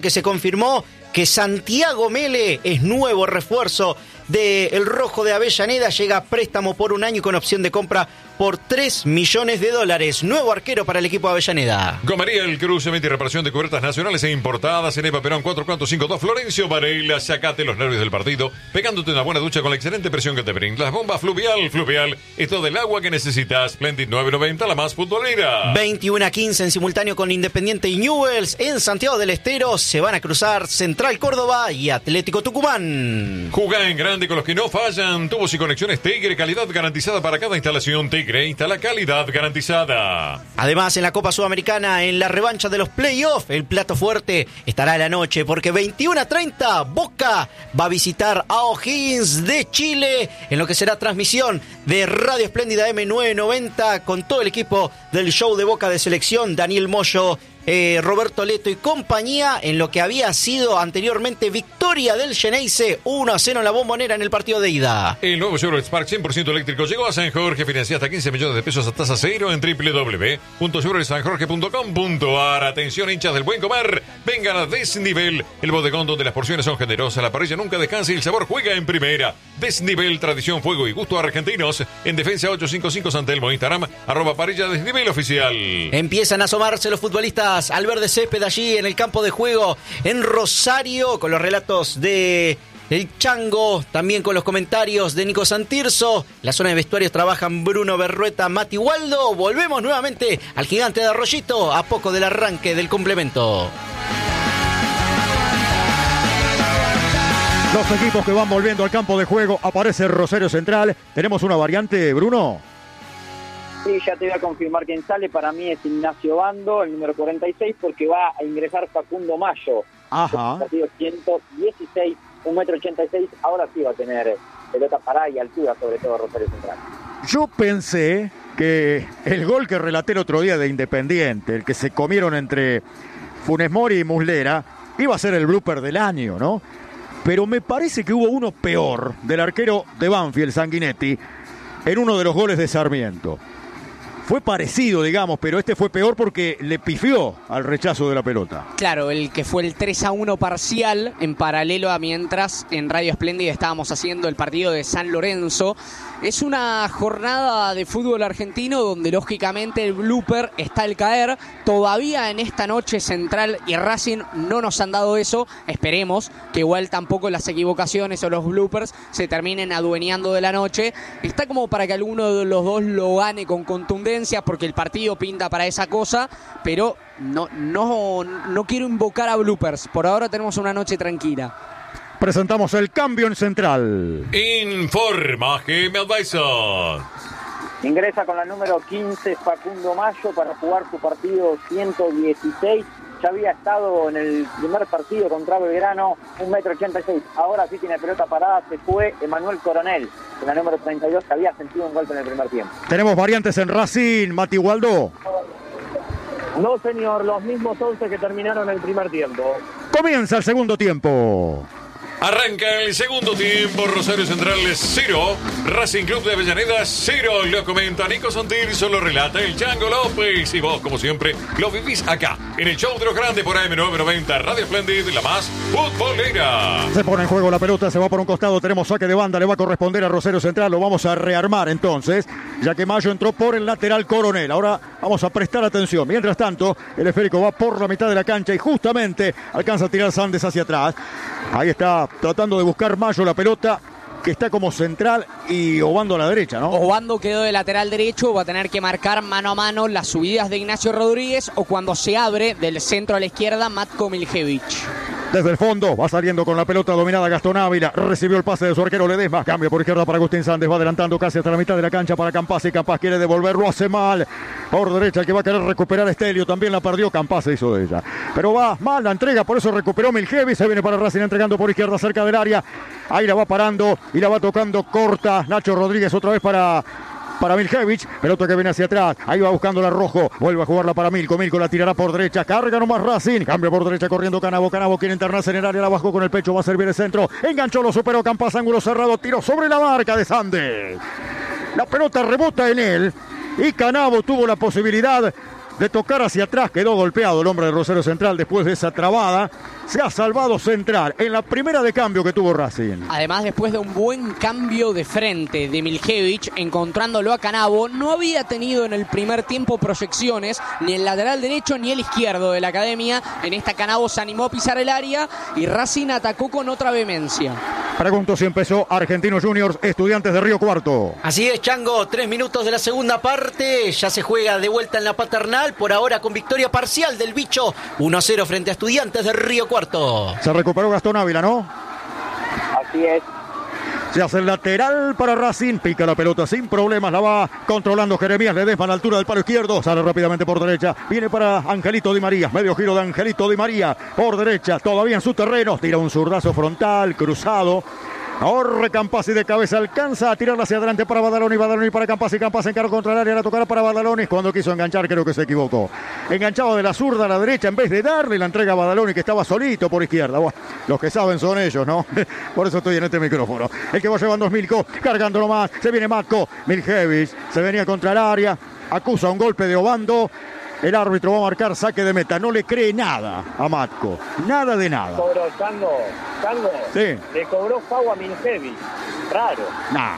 que se confirmó que Santiago Mele es nuevo refuerzo del Rojo de Avellaneda, llega a préstamo por 1 año y con opción de compra por $3 millones. Nuevo arquero para el equipo de Avellaneda. Gomería El Cruce, venta y reparación de cubiertas nacionales e importadas en Eva Perón 4452 Florencio Varela. Sacate los nervios del partido pegándote una buena ducha con la excelente presión que te brinda las bombas Fluvial es todo el agua que necesitas. Splendid 990, la más futbolera. 21-15 en simultáneo con Independiente y Newell's. En Santiago del Estero se van a cruzar Central Córdoba y Atlético Tucumán. Jugá en grande con los que no fallan. Tubos y conexiones Tigre, calidad garantizada para cada instalación. Tigre instala calidad garantizada. Además, en la Copa Sudamericana, en la revancha de los playoffs, el plato fuerte estará a la noche porque 21:30 Boca va a visitar a O'Higgins de Chile en lo que será transmisión de Radio Espléndida M990 con todo el equipo del show de Boca de selección, Daniel Moyo, Roberto Leto y compañía, en lo que había sido anteriormente victoria del Xeneize 1-0 en la Bombonera en el partido de ida. El nuevo Chevrolet Spark 100% eléctrico llegó a San Jorge, financia hasta 15 millones de pesos a tasa cero en www.chevroletsanjorge.com.ar. Atención, hinchas del buen comer, vengan a Desnivel, el bodegón donde las porciones son generosas, la parrilla nunca descansa y el sabor juega en primera. Desnivel, tradición, fuego y gusto argentinos. En Defensa 855 San Telmo, Instagram @parrilla Desnivel oficial. Empiezan a asomarse los futbolistas al verde césped allí en el campo de juego en Rosario, con los relatos de El Chango, también con los comentarios de Nico Santirso. La zona de vestuarios trabajan Bruno Berrueta, Mati Waldo. Volvemos nuevamente al Gigante de Arroyito a poco del arranque del complemento. Los equipos que van volviendo al campo de juego. Aparece Rosario Central. ¿Tenemos una variante, Bruno? Sí, ya te voy a confirmar quién sale. Para mí es Ignacio Bando, el número 46, porque va a ingresar Facundo Mayo. Ajá. Partido 116, 1,86 m. Ahora sí va a tener pelota parada y altura, sobre todo Rosario Central. Yo pensé que el gol que relaté el otro día de Independiente, el que se comieron entre Funes Mori y Muslera, iba a ser el blooper del año, ¿no? Pero me parece que hubo uno peor, del arquero de Banfield, Sanguinetti, en uno de los goles de Sarmiento. Fue parecido, digamos, pero este fue peor porque le pifió al rechazo de la pelota. Claro, el que fue el 3-1 parcial, en paralelo a mientras en Radio Espléndida estábamos haciendo el partido de San Lorenzo. Es una jornada de fútbol argentino donde lógicamente el blooper está al caer. Todavía en esta noche Central y Racing no nos han dado eso. Esperemos que igual tampoco las equivocaciones o los bloopers se terminen adueñando de la noche. Está como para que alguno de los dos lo gane con contundencia porque el partido pinta para esa cosa, pero no quiero invocar a bloopers. Por ahora tenemos una noche tranquila. Presentamos el cambio en Central. Informa GM Advisor. Ingresa con la número 15 Facundo Mayo para jugar su partido 116. Ya había estado en el primer partido contra Belgrano, 1,86 m. Ahora sí tiene pelota parada, se fue Emanuel Coronel, con la número 32, que había sentido un golpe en el primer tiempo. Tenemos variantes en Racing, Mati Waldo. No, señor, los mismos 11 que terminaron el primer tiempo. Comienza el segundo tiempo. Arranca el segundo tiempo, Rosario Central 0, Racing Club de Avellaneda 0, lo comenta Nico Santirso, lo relata el Chango López y vos, como siempre, lo vivís acá, en el show de los grandes por AM990, Radio Splendid, la más futbolera. Se pone en juego la pelota, se va por un costado, tenemos saque de banda, le va a corresponder a Rosario Central, lo vamos a rearmar entonces, ya que Mayo entró por el lateral Coronel. Ahora vamos a prestar atención, mientras tanto, el esférico va por la mitad de la cancha y justamente alcanza a tirar Sandes hacia atrás. Ahí está tratando de buscar Mayo la pelota, que está como central y Obando a la derecha, ¿no? Obando quedó de lateral derecho, va a tener que marcar mano a mano las subidas de Ignacio Rodríguez o cuando se abre del centro a la izquierda Matko Miljević. Desde el fondo va saliendo con la pelota dominada Gastón Ávila, recibió el pase de su arquero Ledesma, cambio por izquierda para Agustín Sandes, va adelantando casi hasta la mitad de la cancha para Campaz y Campaz quiere devolverlo, hace mal, por derecha el que va a querer recuperar Estelio, también la perdió, Campaz se hizo de ella, pero va mal la entrega, por eso recuperó Miljević, se viene para Racing entregando por izquierda cerca del área, ahí la va parando y la va tocando corta, Nacho Rodríguez otra vez para Miljević, pelota que viene hacia atrás, ahí va buscándola Rojo, vuelve a jugarla para Milko la tirará por derecha, carga nomás Racing, cambia por derecha corriendo Canavo quiere internarse en el área, la bajó con el pecho, va a servir el centro, enganchó, lo superó Campaz, ángulo cerrado, tiro sobre la marca de Sandes, la pelota rebota en él y Canavo tuvo la posibilidad de tocar hacia atrás. Quedó golpeado el hombre de Rosario Central después de esa trabada. Se ha salvado Central en la primera de cambio que tuvo Racing. Además, después de un buen cambio de frente de Miljevich, encontrándolo a Canavo, no había tenido en el primer tiempo proyecciones, ni el lateral derecho ni el izquierdo de la academia. En esta Canavo se animó a pisar el área y Racing atacó con otra vehemencia. Pregunto si empezó Argentinos Juniors, Estudiantes de Río Cuarto. Así es, Chango, 3 minutos de la segunda parte, ya se juega de vuelta en la Paternal, por ahora con victoria parcial del Bicho, 1-0 frente a Estudiantes de Río Cuarto. Se recuperó Gastón Ávila, ¿no? Así es. Se hace el lateral para Racing, pica la pelota sin problemas, la va controlando Jeremías Ledesma a la altura del palo izquierdo, sale rápidamente por derecha, viene para Angelito Di María, medio giro de Angelito Di María, por derecha, todavía en su terreno, tira un zurdazo frontal, cruzado. Corre Campazzi de cabeza, alcanza a tirarla hacia adelante para Badaloni, Badaloni para Campazzi, Campazzi encaró contra el área, la tocará para Badaloni, cuando quiso enganchar creo que se equivocó. Enganchado de la zurda a la derecha, en vez de darle la entrega a Badaloni que estaba solito por izquierda. Bueno, los que saben son ellos, ¿no? Por eso estoy en este micrófono. El que va llevando es Milko, cargándolo más, se viene Matko, Miljevich, se venía contra el área, acusa un golpe de Obando. El árbitro va a marcar saque de meta. No le cree nada a Matko. Nada de nada. Cobró Chango. Sí. Le cobró FAU a Miljevich. Raro. Nah.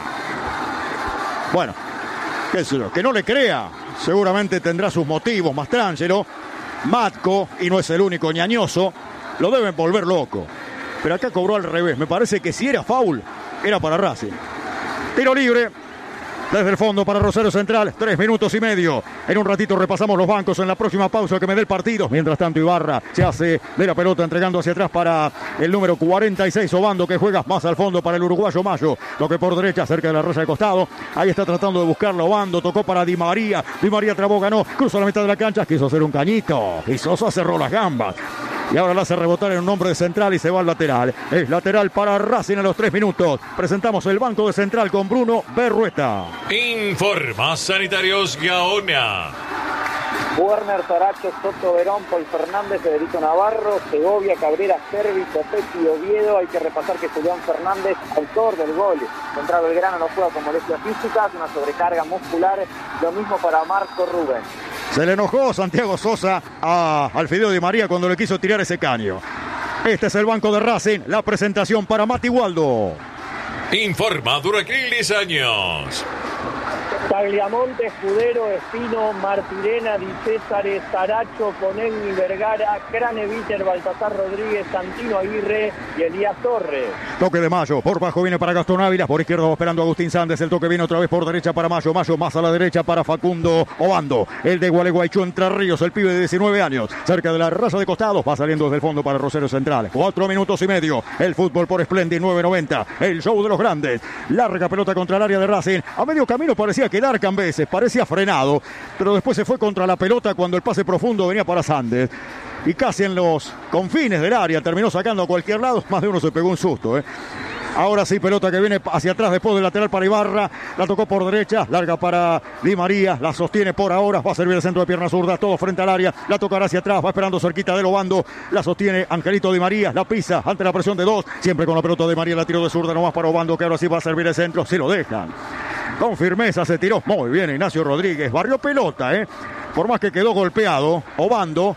Bueno, qué sé yo, que no le crea. Seguramente tendrá sus motivos, Mastrangelo. Matko, y no es el único ñañoso, lo deben volver loco. Pero acá cobró al revés. Me parece que si era foul, era para Racing. Tiro libre. Desde el fondo para Rosario Central, 3 minutos y medio. En un ratito repasamos los bancos en la próxima pausa que me dé el partido. Mientras tanto, Ibarra se hace de la pelota entregando hacia atrás para el número 46, Obando, que juega más al fondo para el uruguayo Mayo. Toque por derecha, cerca de la raya de costado. Ahí está tratando de buscarlo Obando, tocó para Di María. Di María trabó, ganó, cruzó la mitad de la cancha, quiso hacer un cañito. Y Sosa cerró las gambas. Y ahora la hace rebotar en un hombre de Central y se va al lateral. Es lateral para Racing a los 3 minutos. Presentamos el banco de Central con Bruno Berrueta. Informa Sanitarios Gaona. Werner, Saracho, Soto, Verón, Paul Fernández, Federico Navarro, Segovia, Cabrera, Servi, Copetti, Oviedo. Hay que repasar que Julián Fernández, autor del gol contra Belgrano, no juega con molestias físicas, una sobrecarga muscular. Lo mismo para Marco Rubén. Se le enojó Santiago Sosa al Fideo Di María cuando le quiso tirar ese caño. Este es el banco de Racing. La presentación para Mati Waldo. Informa Duracril 10 años. Tagliamonte, Escudero, Espino, Martirena, Di Césare, Saracho, Conegni, Vergara, Craneviter, Baltasar Rodríguez, Santino Aguirre y Elías Torres. Toque de Mayo, por bajo viene para Gastón Ávila, por izquierda va esperando a Agustín Sández, el toque viene otra vez por derecha para Mayo, Mayo más a la derecha para Facundo Obando, el de Gualeguaychú, Entre Ríos, el pibe de 19 años, cerca de la raya de costados, va saliendo desde el fondo para Rosario Central, 4 minutos y medio, el fútbol por Splendid 990, el show de los grandes, larga pelota contra el área de Racing, a medio camino parecía quedar Cambeses, parecía frenado, pero después se fue contra la pelota cuando el pase profundo venía para Sández. Y casi en los confines del área terminó sacando a cualquier lado, más de uno se pegó un susto. Ahora sí, pelota que viene hacia atrás después del lateral para Ibarra, la tocó por derecha, larga para Di María, la sostiene por ahora, va a servir el centro de pierna zurda, todo frente al área, la tocará hacia atrás, va esperando cerquita del Obando, la sostiene Angelito Di María, la pisa ante la presión de 2, siempre con la pelota de María, la tiró de zurda nomás para Obando, que ahora sí va a servir el centro, se lo dejan. Con firmeza se tiró muy bien Ignacio Rodríguez, barrió pelota, por más que quedó golpeado, Obando,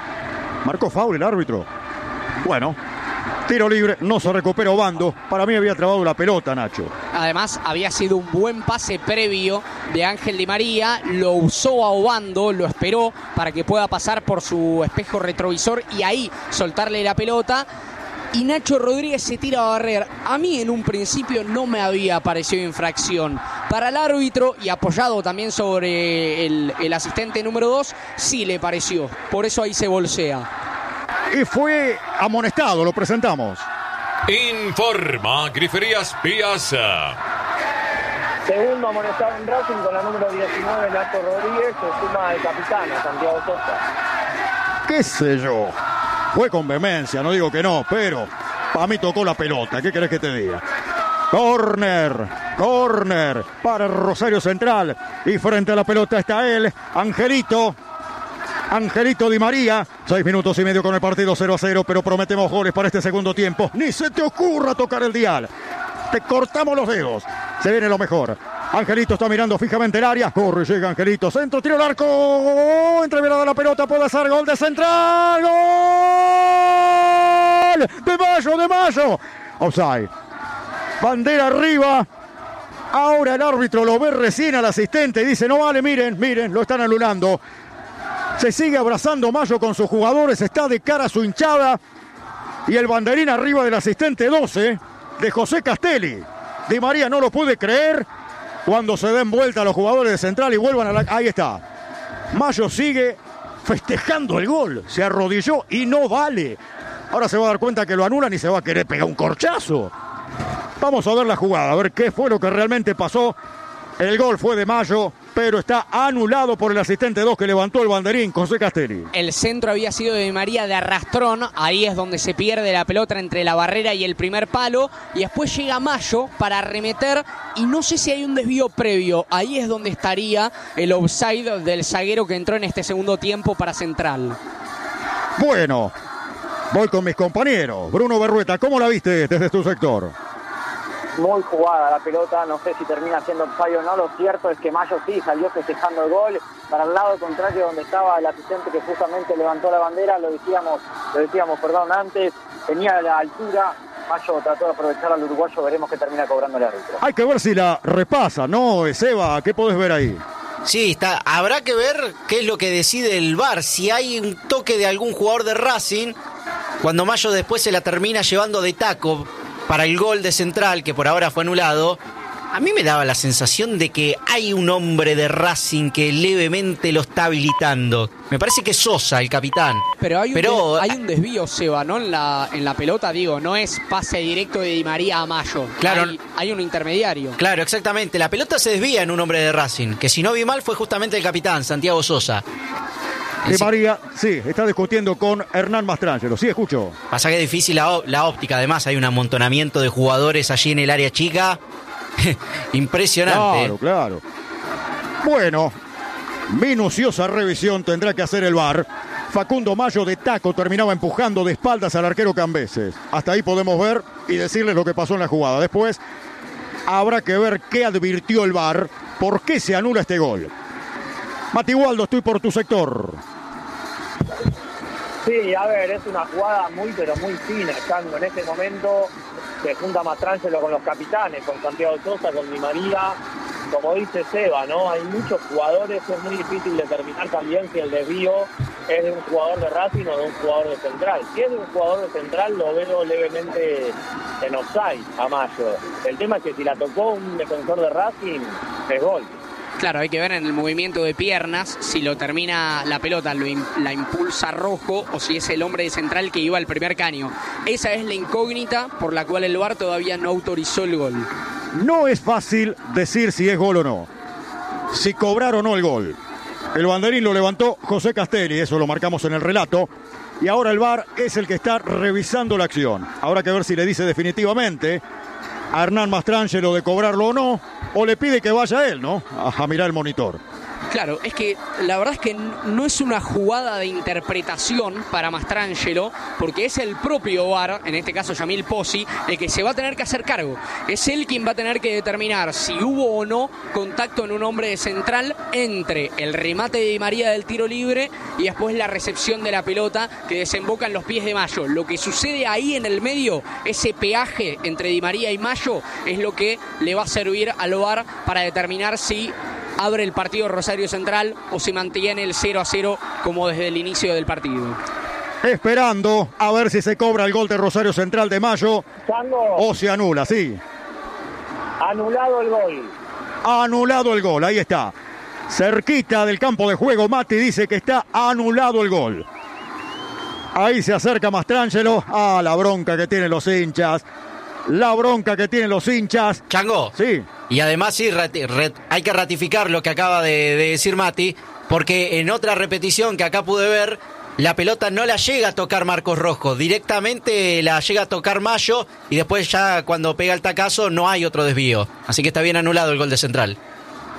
marcó foul el árbitro. Bueno, tiro libre, no se recupera Obando. Para mí había trabado la pelota, Nacho. Además, había sido un buen pase previo de Ángel Di María. Lo usó a Obando, lo esperó para que pueda pasar por su espejo retrovisor y ahí soltarle la pelota. Y Nacho Rodríguez se tira a barrer. A mí en un principio no me había parecido infracción. Para el árbitro y apoyado también sobre el asistente número 2, sí le pareció. Por eso ahí se bolsea. Y fue amonestado, lo presentamos. Informa Griferías Piazza. Segundo amonestado en Racing con la número 19, Nacho Rodríguez, se suma al capitán, a Santiago Sosa. ¿Qué sé yo? Fue con vehemencia, no digo que no, pero para mí tocó la pelota. ¿Qué querés que te diga? Corner para Rosario Central. Y frente a la pelota está él, Angelito Di María. 6 minutos y medio con el partido 0-0, pero prometemos goles para este segundo tiempo. Ni se te ocurra tocar el dial. Te cortamos los dedos. Se viene lo mejor. Angelito está mirando fijamente el área. Corre, llega Angelito. Centro, tiro al arco. Entreverada la pelota. Puede ser gol de Central. ¡Gol! De Mayo. Offside. Bandera arriba. Ahora el árbitro lo ve recién al asistente y dice: no vale, miren, lo están anulando. Se sigue abrazando Mayo con sus jugadores. Está de cara a su hinchada. Y el banderín arriba del asistente 12 de José Castelli. Di María no lo puede creer. Cuando se den vuelta a los jugadores de Central y vuelvan a la... Ahí está. Mayo sigue festejando el gol. Se arrodilló y no vale. Ahora se va a dar cuenta que lo anulan y se va a querer pegar un corchazo. Vamos a ver la jugada, a ver qué fue lo que realmente pasó. El gol fue de Mayo, pero está anulado por el asistente 2 que levantó el banderín, José Castelli. El centro había sido de Di María de arrastrón. Ahí es donde se pierde la pelota entre la barrera y el primer palo. Y después llega Mayo para arremeter. Y no sé si hay un desvío previo. Ahí es donde estaría el offside del zaguero que entró en este segundo tiempo para Central. Bueno, voy con mis compañeros. Bruno Berrueta, ¿cómo la viste desde tu sector? Muy jugada la pelota, no sé si termina siendo offside o no. Lo cierto es que Mayo sí salió festejando el gol para el lado contrario donde estaba el asistente que justamente levantó la bandera. Lo decíamos antes, tenía la altura. Mayo trató de aprovechar al uruguayo, veremos que termina cobrando el árbitro. Hay que ver si la repasa, ¿no, Seba? ¿Qué podés ver ahí? Sí, habrá que ver qué es lo que decide el VAR. Si hay un toque de algún jugador de Racing, cuando Mayo después se la termina llevando de taco para el gol de Central, que por ahora fue anulado. A mí me daba la sensación de que hay un hombre de Racing que levemente lo está habilitando. Me parece que es Sosa, el capitán. Pero hay un desvío, Seba, ¿no? En la pelota, digo, no es pase directo de Di María a Mayo. Claro. Hay un intermediario. Claro, exactamente. La pelota se desvía en un hombre de Racing, que si no vi mal fue justamente el capitán, Santiago Sosa. Di María, sí, está discutiendo con Hernán Mastrangelo. Sí, escucho. Pasa que es difícil la óptica. Además, hay un amontonamiento de jugadores allí en el área chica. Impresionante. Claro. Bueno, minuciosa revisión tendrá que hacer el VAR. Facundo Mayo de taco terminaba empujando de espaldas al arquero Cambeses. Hasta ahí podemos ver y decirles lo que pasó en la jugada. Después habrá que ver qué advirtió el VAR, por qué se anula este gol. Mati Waldo, estoy por tu sector. Sí, a ver, es una jugada muy fina, Chango. En este momento se junta Mastrangelo con los capitanes, con Santiago Sosa, con Di María. Como dice Seba, ¿no? Hay muchos jugadores, es muy difícil determinar también si el desvío es de un jugador de Racing o de un jugador de Central. Si es de un jugador de Central, lo veo levemente en offside a Mayo. El tema es que si la tocó un defensor de Racing, es gol. Claro, hay que ver en el movimiento de piernas si lo termina la pelota, la impulsa Rojo o si es el hombre de Central que iba al primer caño. Esa es la incógnita por la cual el VAR todavía no autorizó el gol. No es fácil decir si es gol o no, si cobrar o no el gol. El banderín lo levantó José Castelli, eso lo marcamos en el relato. Y ahora el VAR es el que está revisando la acción. Habrá que ver si le dice definitivamente a Hernán Mastrangelo de cobrarlo o no, o le pide que vaya él, ¿no? A mirar el monitor. Claro, es que la verdad es que no es una jugada de interpretación para Mastrangelo, porque es el propio VAR, en este caso Yamil Pozzi, el que se va a tener que hacer cargo. Es él quien va a tener que determinar si hubo o no contacto en un hombre de Central entre el remate de Di María del tiro libre y después la recepción de la pelota que desemboca en los pies de Mayo. Lo que sucede ahí en el medio, ese peaje entre Di María y Mayo, es lo que le va a servir al VAR para determinar si abre el partido Rosario Central o se mantiene el 0-0 como desde el inicio del partido. Esperando a ver si se cobra el gol de Rosario Central de Mayo o se anula, sí. Anulado el gol. Anulado el gol, ahí está. Cerquita del campo de juego, Mati dice que está anulado el gol. Ahí se acerca Mastrangelo. La bronca que tienen los hinchas. La bronca que tienen los hinchas. Chango. Sí. Y además sí, hay que ratificar lo que acaba de decir Mati, porque en otra repetición que acá pude ver, la pelota no la llega a tocar Marcos Rojo, directamente la llega a tocar Mayo y después ya cuando pega el tacazo no hay otro desvío. Así que está bien anulado el gol de Central.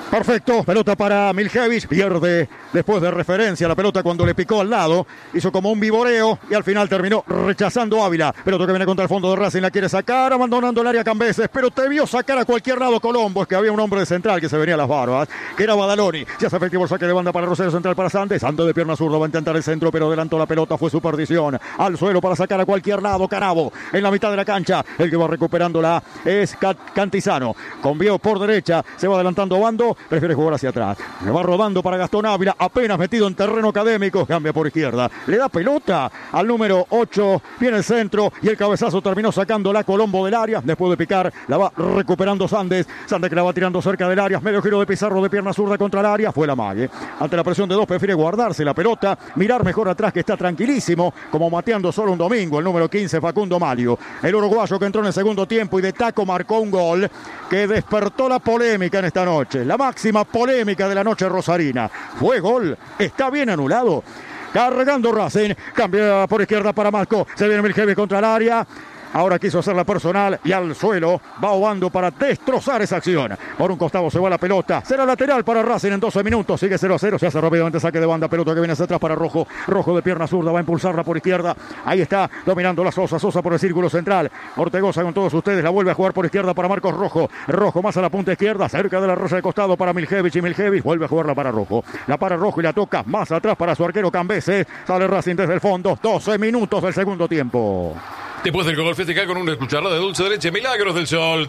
Perfecto, pelota para Miljevic, pierde después de referencia la pelota cuando le picó al lado, hizo como un vivoreo y al final terminó rechazando Ávila. Pelota que viene contra el fondo de Racing, la quiere sacar, abandonando el área Cambeses, pero te vio sacar a cualquier lado Colombo, es que había un hombre de central que se venía a las barbas, que era Badaloni. Se hace efectivo el saque de banda para Rosario Central para Sandes, Santos de pierna zurda va a intentar el centro, pero adelantó la pelota, fue su perdición. Al suelo para sacar a cualquier lado, Canavo, en la mitad de la cancha, el que va recuperándola es Cantizano, convió por derecha, se va adelantando Bando, prefiere jugar hacia atrás, le va rodando para Gastón Ávila, apenas metido en terreno académico, cambia por izquierda, le da pelota al número 8, viene el centro y el cabezazo terminó sacando la Colombo del área, después de picar, la va recuperando Sandes que la va tirando cerca del área, medio giro de Pizarro de pierna zurda contra el área, fue la mague, ante la presión de dos prefiere guardarse la pelota, mirar mejor atrás que está tranquilísimo, como mateando solo un domingo, el número 15 Facundo Mario, el uruguayo que entró en el segundo tiempo y de taco marcó un gol que despertó la polémica en esta noche, la máxima polémica de la noche rosarina. ¿Fue gol? ¿Está bien anulado? Cargando Racing, cambia por izquierda para Marco, se viene Miljevic contra el área. Ahora quiso hacerla personal y al suelo va Obando para destrozar esa acción. Por un costado se va la pelota. Será lateral para Racing en 12 minutos. Sigue 0-0. Se hace rápidamente saque de banda. Pelota que viene hacia atrás para Rojo. Rojo de pierna zurda. Va a impulsarla por izquierda. Ahí está dominando la Sosa. Sosa por el círculo central. Ortegoza con todos ustedes. La vuelve a jugar por izquierda para Marcos Rojo. Rojo más a la punta izquierda. Cerca de la rosa de costado para Miljevic. Y Miljevic vuelve a jugarla para Rojo. La para Rojo y la toca más atrás para su arquero Cambeses. Sale Racing desde el fondo. 12 minutos del segundo tiempo. Después del gol festejar con una cucharada de dulce de leche Milagros del Sol,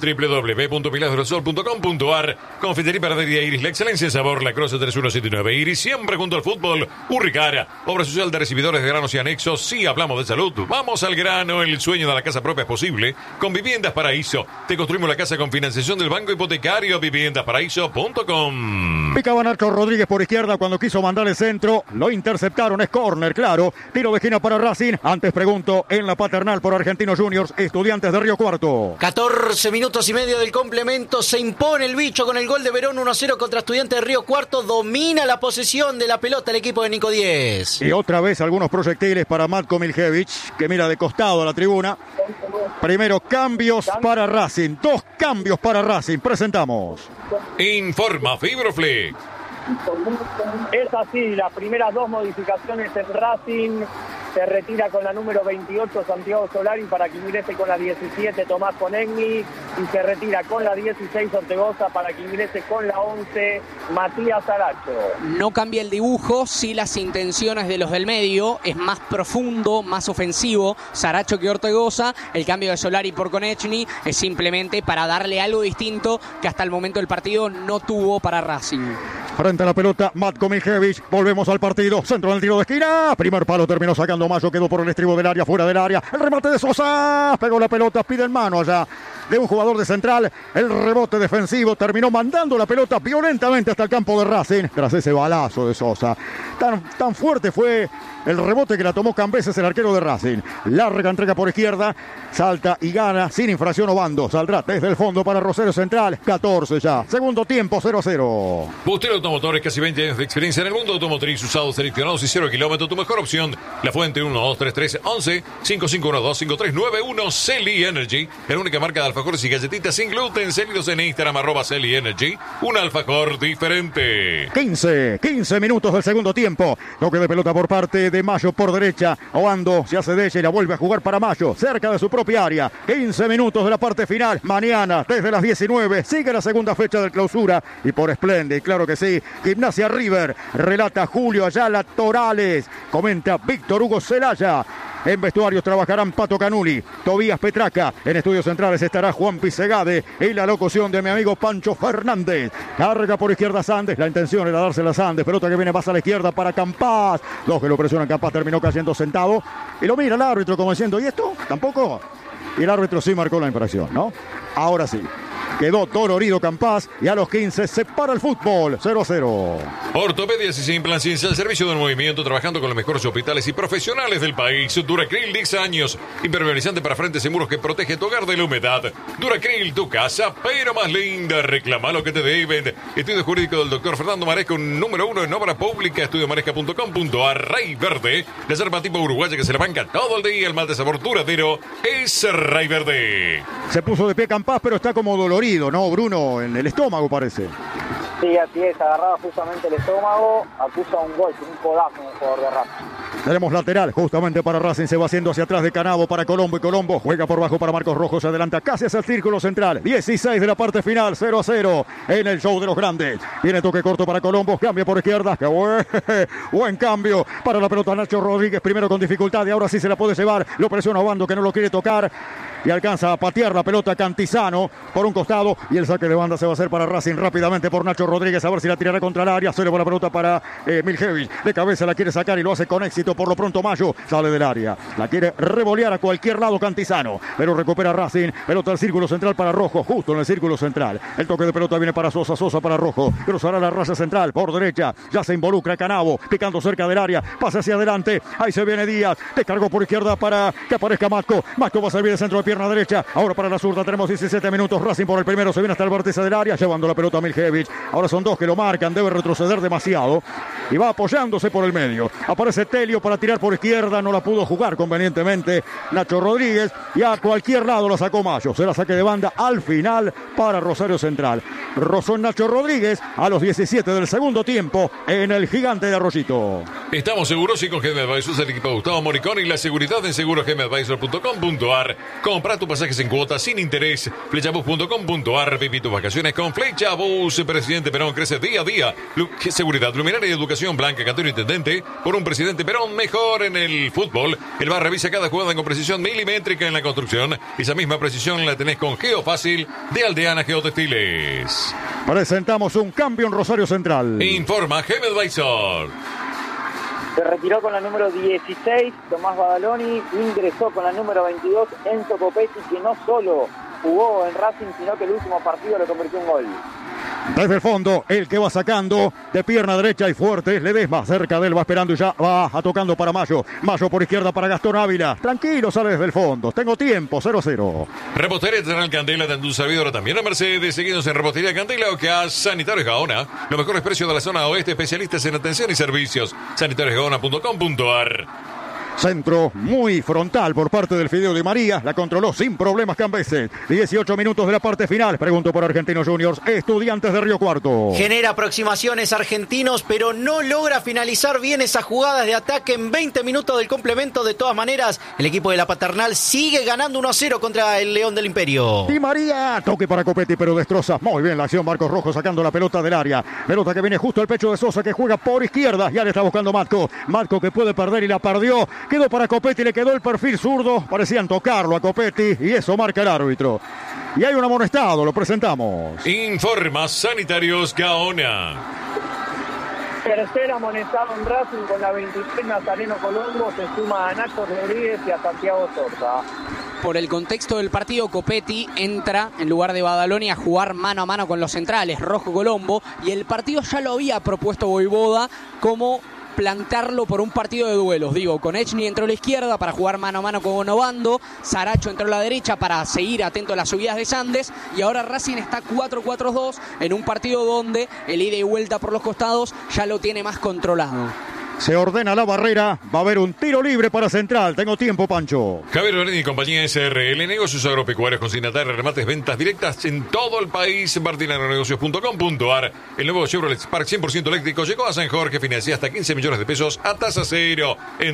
www.milagrosol.com.ar. Confitería y panadería Iris, la excelencia en sabor, La Croce 3179. Iris, siempre junto al fútbol. Urricara, obra social de recibidores de granos y anexos. Sí, hablamos de salud. Vamos al grano, el sueño de la casa propia es posible. Con Viviendas Paraíso, te construimos la casa con financiación del Banco Hipotecario, viviendasparaíso.com. Picaba Nacho Rodríguez por izquierda cuando quiso mandar el centro. Lo interceptaron, es córner, claro. Tiro de esquina para Racing. Antes pregunto, en la Paternal por Argentinos Juniors, Estudiantes de Río Cuarto. 14 minutos y medio del complemento. Se impone el bicho con el gol de Verón 1-0 contra Estudiantes de Río Cuarto. Domina la posesión de la pelota el equipo de Nico Díez. Y otra vez algunos proyectiles para Matko Miljevic, que mira de costado a la tribuna. Primero cambios para Racing. 2 cambios para Racing. Presentamos. Informa Fibroflex. Es así, las primeras 2 modificaciones en Racing. Se retira con la número 28 Santiago Solari para que ingrese con la 17 Tomás Conegni, y se retira con la 16 Ortegoza para que ingrese con la 11 Matías Saracho. No cambia el dibujo, sí las intenciones de los del medio, es más profundo, más ofensivo Saracho que Ortegoza. El cambio de Solari por Konechny es simplemente para darle algo distinto que hasta el momento del partido no tuvo para Racing. Frente a la pelota, Matko Miljevic. Volvemos al partido. Centro del tiro de esquina. Primer palo terminó sacando Mayo. Quedó por el estribo del área, fuera del área. El remate de Sosa. Pegó la pelota, pide en mano allá de un jugador de Central. El rebote defensivo terminó mandando la pelota violentamente hasta el campo de Racing. Tras ese balazo de Sosa. Tan fuerte fue el rebote que la tomó Cambeses, el arquero de Racing. Larga entrega por izquierda. Salta y gana sin infracción Obando. Saldrá desde el fondo para Rosario Central. 14 ya. Segundo tiempo, 0-0. Bustelo Automotores, casi 20 años de experiencia en el mundo automotriz, usados, seleccionados y 0 kilómetros. Tu mejor opción. La Fuente 1-2-3-3-11-5512-5391. Celi Energy, la única marca de alfajores y galletitas sin gluten. Seguidos en Instagram, @Celi Energy. Un alfajor diferente. 15 minutos del segundo tiempo. Toque de pelota por parte de Mayo por derecha. Obando se hace de ella y la vuelve a jugar para Mayo, cerca de su propia área. 15 minutos de la parte final. Mañana, desde las 19, sigue la segunda fecha del clausura. Y por Splendid, claro que sí. Gimnasia River. Relata Julio Ayala Torales. Comenta Víctor Hugo Celaya. En vestuarios trabajarán Pato Canuli, Tobías Petraca. En estudios centrales estará Juan Pisegade. Y la locución de mi amigo Pancho Fernández. Carga por izquierda Sandes. La intención era dársela a Sandes. Pelota que viene más a la izquierda para Campas. Los que lo presionan, Campas terminó cayendo sentado. Y lo mira el árbitro como diciendo, ¿y esto? ¿Tampoco? Y el árbitro sí marcó la infracción, ¿no? Ahora sí. Quedó dolorido Campas y a los 15 se para el fútbol. 0-0. Ortopedias y sin plan ciencia, el servicio del movimiento, trabajando con los mejores hospitales y profesionales del país. Duracril, 10 años. Impermeabilizante para frentes y muros que protege tu hogar de la humedad. Duracril, tu casa, pero más linda. Reclama lo que te deben. Estudio jurídico del doctor Fernando Maresca, un número 1 en obra pública. Estudiomaresca.com.ar. Rey Verde, la yerba tipo uruguaya que se le banca todo el día. El mal de sabor duradero es Rey Verde. Se puso de pie Campas, pero está como dolorido, ¿no, Bruno? En el estómago parece. Sí, así es, agarraba justamente el estómago, acusa un golpe, un codazo en el jugador de Racing. Tenemos lateral justamente para Racing, se va haciendo hacia atrás de Canavo para Colombo y Colombo juega por bajo para Marcos Rojo, se adelanta casi hacia el círculo central, 16 de la parte final, 0-0 en el show de los grandes. Viene toque corto para Colombo, cambia por izquierda, qué buen cambio para la pelota Nacho Rodríguez, primero con dificultad y ahora sí se la puede llevar, lo presiona Obando que no lo quiere tocar y alcanza a patear la pelota Cantizano por un costado y el saque de banda se va a hacer para Racing rápidamente por Nacho Rodríguez, a ver si la tirará contra el área, suele por la pelota para Miljevic, de cabeza la quiere sacar y lo hace con éxito, por lo pronto Mayo sale del área, la quiere revolear a cualquier lado Cantizano, pero recupera Racing, pelota al círculo central para Rojo, justo en el círculo central, el toque de pelota viene para Sosa, Sosa para Rojo, cruzará la raya central por derecha, ya se involucra Canavo, picando cerca del área, pasa hacia adelante, ahí se viene Díaz, descargó por izquierda para que aparezca Matco, Matco va a servir de centro de pierna derecha, ahora para la zurda tenemos 17 minutos, Racing por el primero, se viene hasta el vértice del área, llevando la pelota a Miljevic, ahora son dos que lo marcan, debe retroceder demasiado y va apoyándose por el medio, aparece Telio para tirar por izquierda, no la pudo jugar convenientemente Nacho Rodríguez y a cualquier lado la sacó Mayo, será saque de banda al final para Rosario Central, rozó Nacho Rodríguez a los 17 del segundo tiempo en el Gigante de Arroyito. Estamos seguros y con GM Advisors, el equipo de Gustavo Moricón y la seguridad en segurosgmadvisor.com.ar. Compra tu pasajes en cuotas sin interés. Flechabus.com.ar. Viví tus vacaciones con Flechabus. Presidente Perón crece día a día. Seguridad, luminaria y educación. Blanca Cantero Intendente. Por un presidente Perón mejor en el fútbol. El VAR revisa cada jugada con precisión milimétrica en la construcción. Esa misma precisión la tenés con Geofácil de Aldeana Geotextiles. Presentamos un cambio en Rosario Central. Informa GM Advisor. Se retiró con la número 16, Tomás Badaloni, ingresó con la número 22, Enzo Copetti, que no solo jugó en Racing, sino que el último partido le convirtió en gol. Desde el fondo, el que va sacando de pierna derecha y fuerte, Ledesma cerca de él, va esperando y ya va tocando para Mayo. Mayo por izquierda para Gastón Ávila. Tranquilo, sale desde el fondo. Tengo tiempo, 0-0. Repostería Terrenal Candela de tu servidor también a Mercedes. Seguidos en Repostería Candela o que a Sanitarios Gaona. Los mejores precios de la zona oeste, especialistas en atención y servicios. sanitariosgaona.com.ar. Centro muy frontal por parte del Fideo Di María. La controló sin problemas Cambeses. 18 minutos de la parte final. Pregunto por Argentinos Juniors. Estudiantes de Río Cuarto. Genera aproximaciones Argentinos, pero no logra finalizar bien esas jugadas de ataque en 20 minutos del complemento. De todas maneras, el equipo de la Paternal sigue ganando 1-0 contra el León del Imperio. Di María, toque para Copetti, pero destroza muy bien la acción. Marcos Rojo sacando la pelota del área. Pelota que viene justo al pecho de Sosa, que juega por izquierda. Ya le está buscando Matco. Matco que puede perder y la perdió. Quedó para Copetti, le quedó el perfil zurdo. Parecían tocarlo a Copetti y eso marca el árbitro. Y hay un amonestado, lo presentamos. Informa Sanitarios Gaona. Tercer amonestado en Racing con la 23, Nazareno Colombo, se suma a Nacho Rodríguez y a Santiago Sosa. Por el contexto del partido, Copetti entra en lugar de Badaloni a jugar mano a mano con los centrales, Rojo Colombo, y el partido ya lo había propuesto Voivoda como plantarlo por un partido de duelos. Digo, Konechny entró a la izquierda para jugar mano a mano con Obando, Saracho entró a la derecha para seguir atento a las subidas de Sandes, y ahora Racing está 4-4-2 en un partido donde el ida y vuelta por los costados ya lo tiene más controlado. Se ordena la barrera, va a haber un tiro libre para Central. Tengo tiempo, Pancho. Javier Lorenzi y compañía SRL, negocios agropecuarios, consignatarios, remates, ventas directas en todo el país. martinaagronegocios.com.ar. El nuevo Chevrolet Spark 100% eléctrico llegó a San Jorge, financia hasta 15 millones de pesos a tasa cero en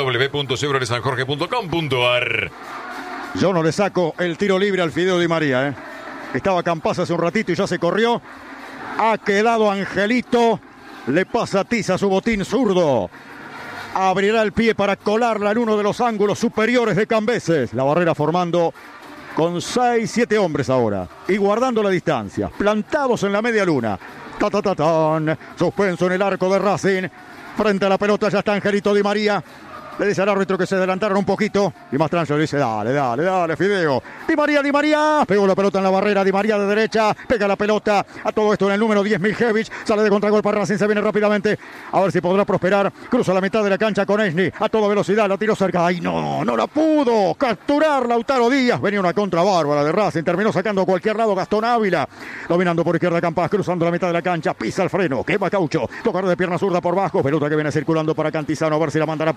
www.chevroletsanjorge.com.ar. Yo no le saco el tiro libre al Fideo Di María, Estaba Campaz hace un ratito y ya se corrió. Ha quedado Angelito. Le pasa tiza a su botín zurdo. Abrirá el pie para colarla en uno de los ángulos superiores de Cambeses. La barrera formando con 6-7 hombres ahora. Y guardando la distancia. Plantados en la media luna. Ta-ta-ta-tan. Suspenso en el arco de Racing. Frente a la pelota ya está Angelito Di María. Le dice al árbitro que se adelantaron un poquito. Y Mastranzo le dice, dale, Fideo. Di María. Pegó la pelota en la barrera. Di María de derecha. Pega la pelota. A todo esto en el número 10, Miljevic. Sale de contragol para Racing. Se viene rápidamente. A ver si podrá prosperar. Cruza la mitad de la cancha con Konechny. A toda velocidad. La tiró cerca. ¡Ay, no la pudo! Capturar Lautaro Díaz. Venía una contra bárbara de Racing. Terminó sacando a cualquier lado Gastón Ávila. Dominando por izquierda Campas. Cruzando la mitad de la cancha. Pisa el freno. Quema Caucho. Tocar de pierna zurda por bajo. Pelota que viene circulando para Cantizano. A ver si la mandará por derecha.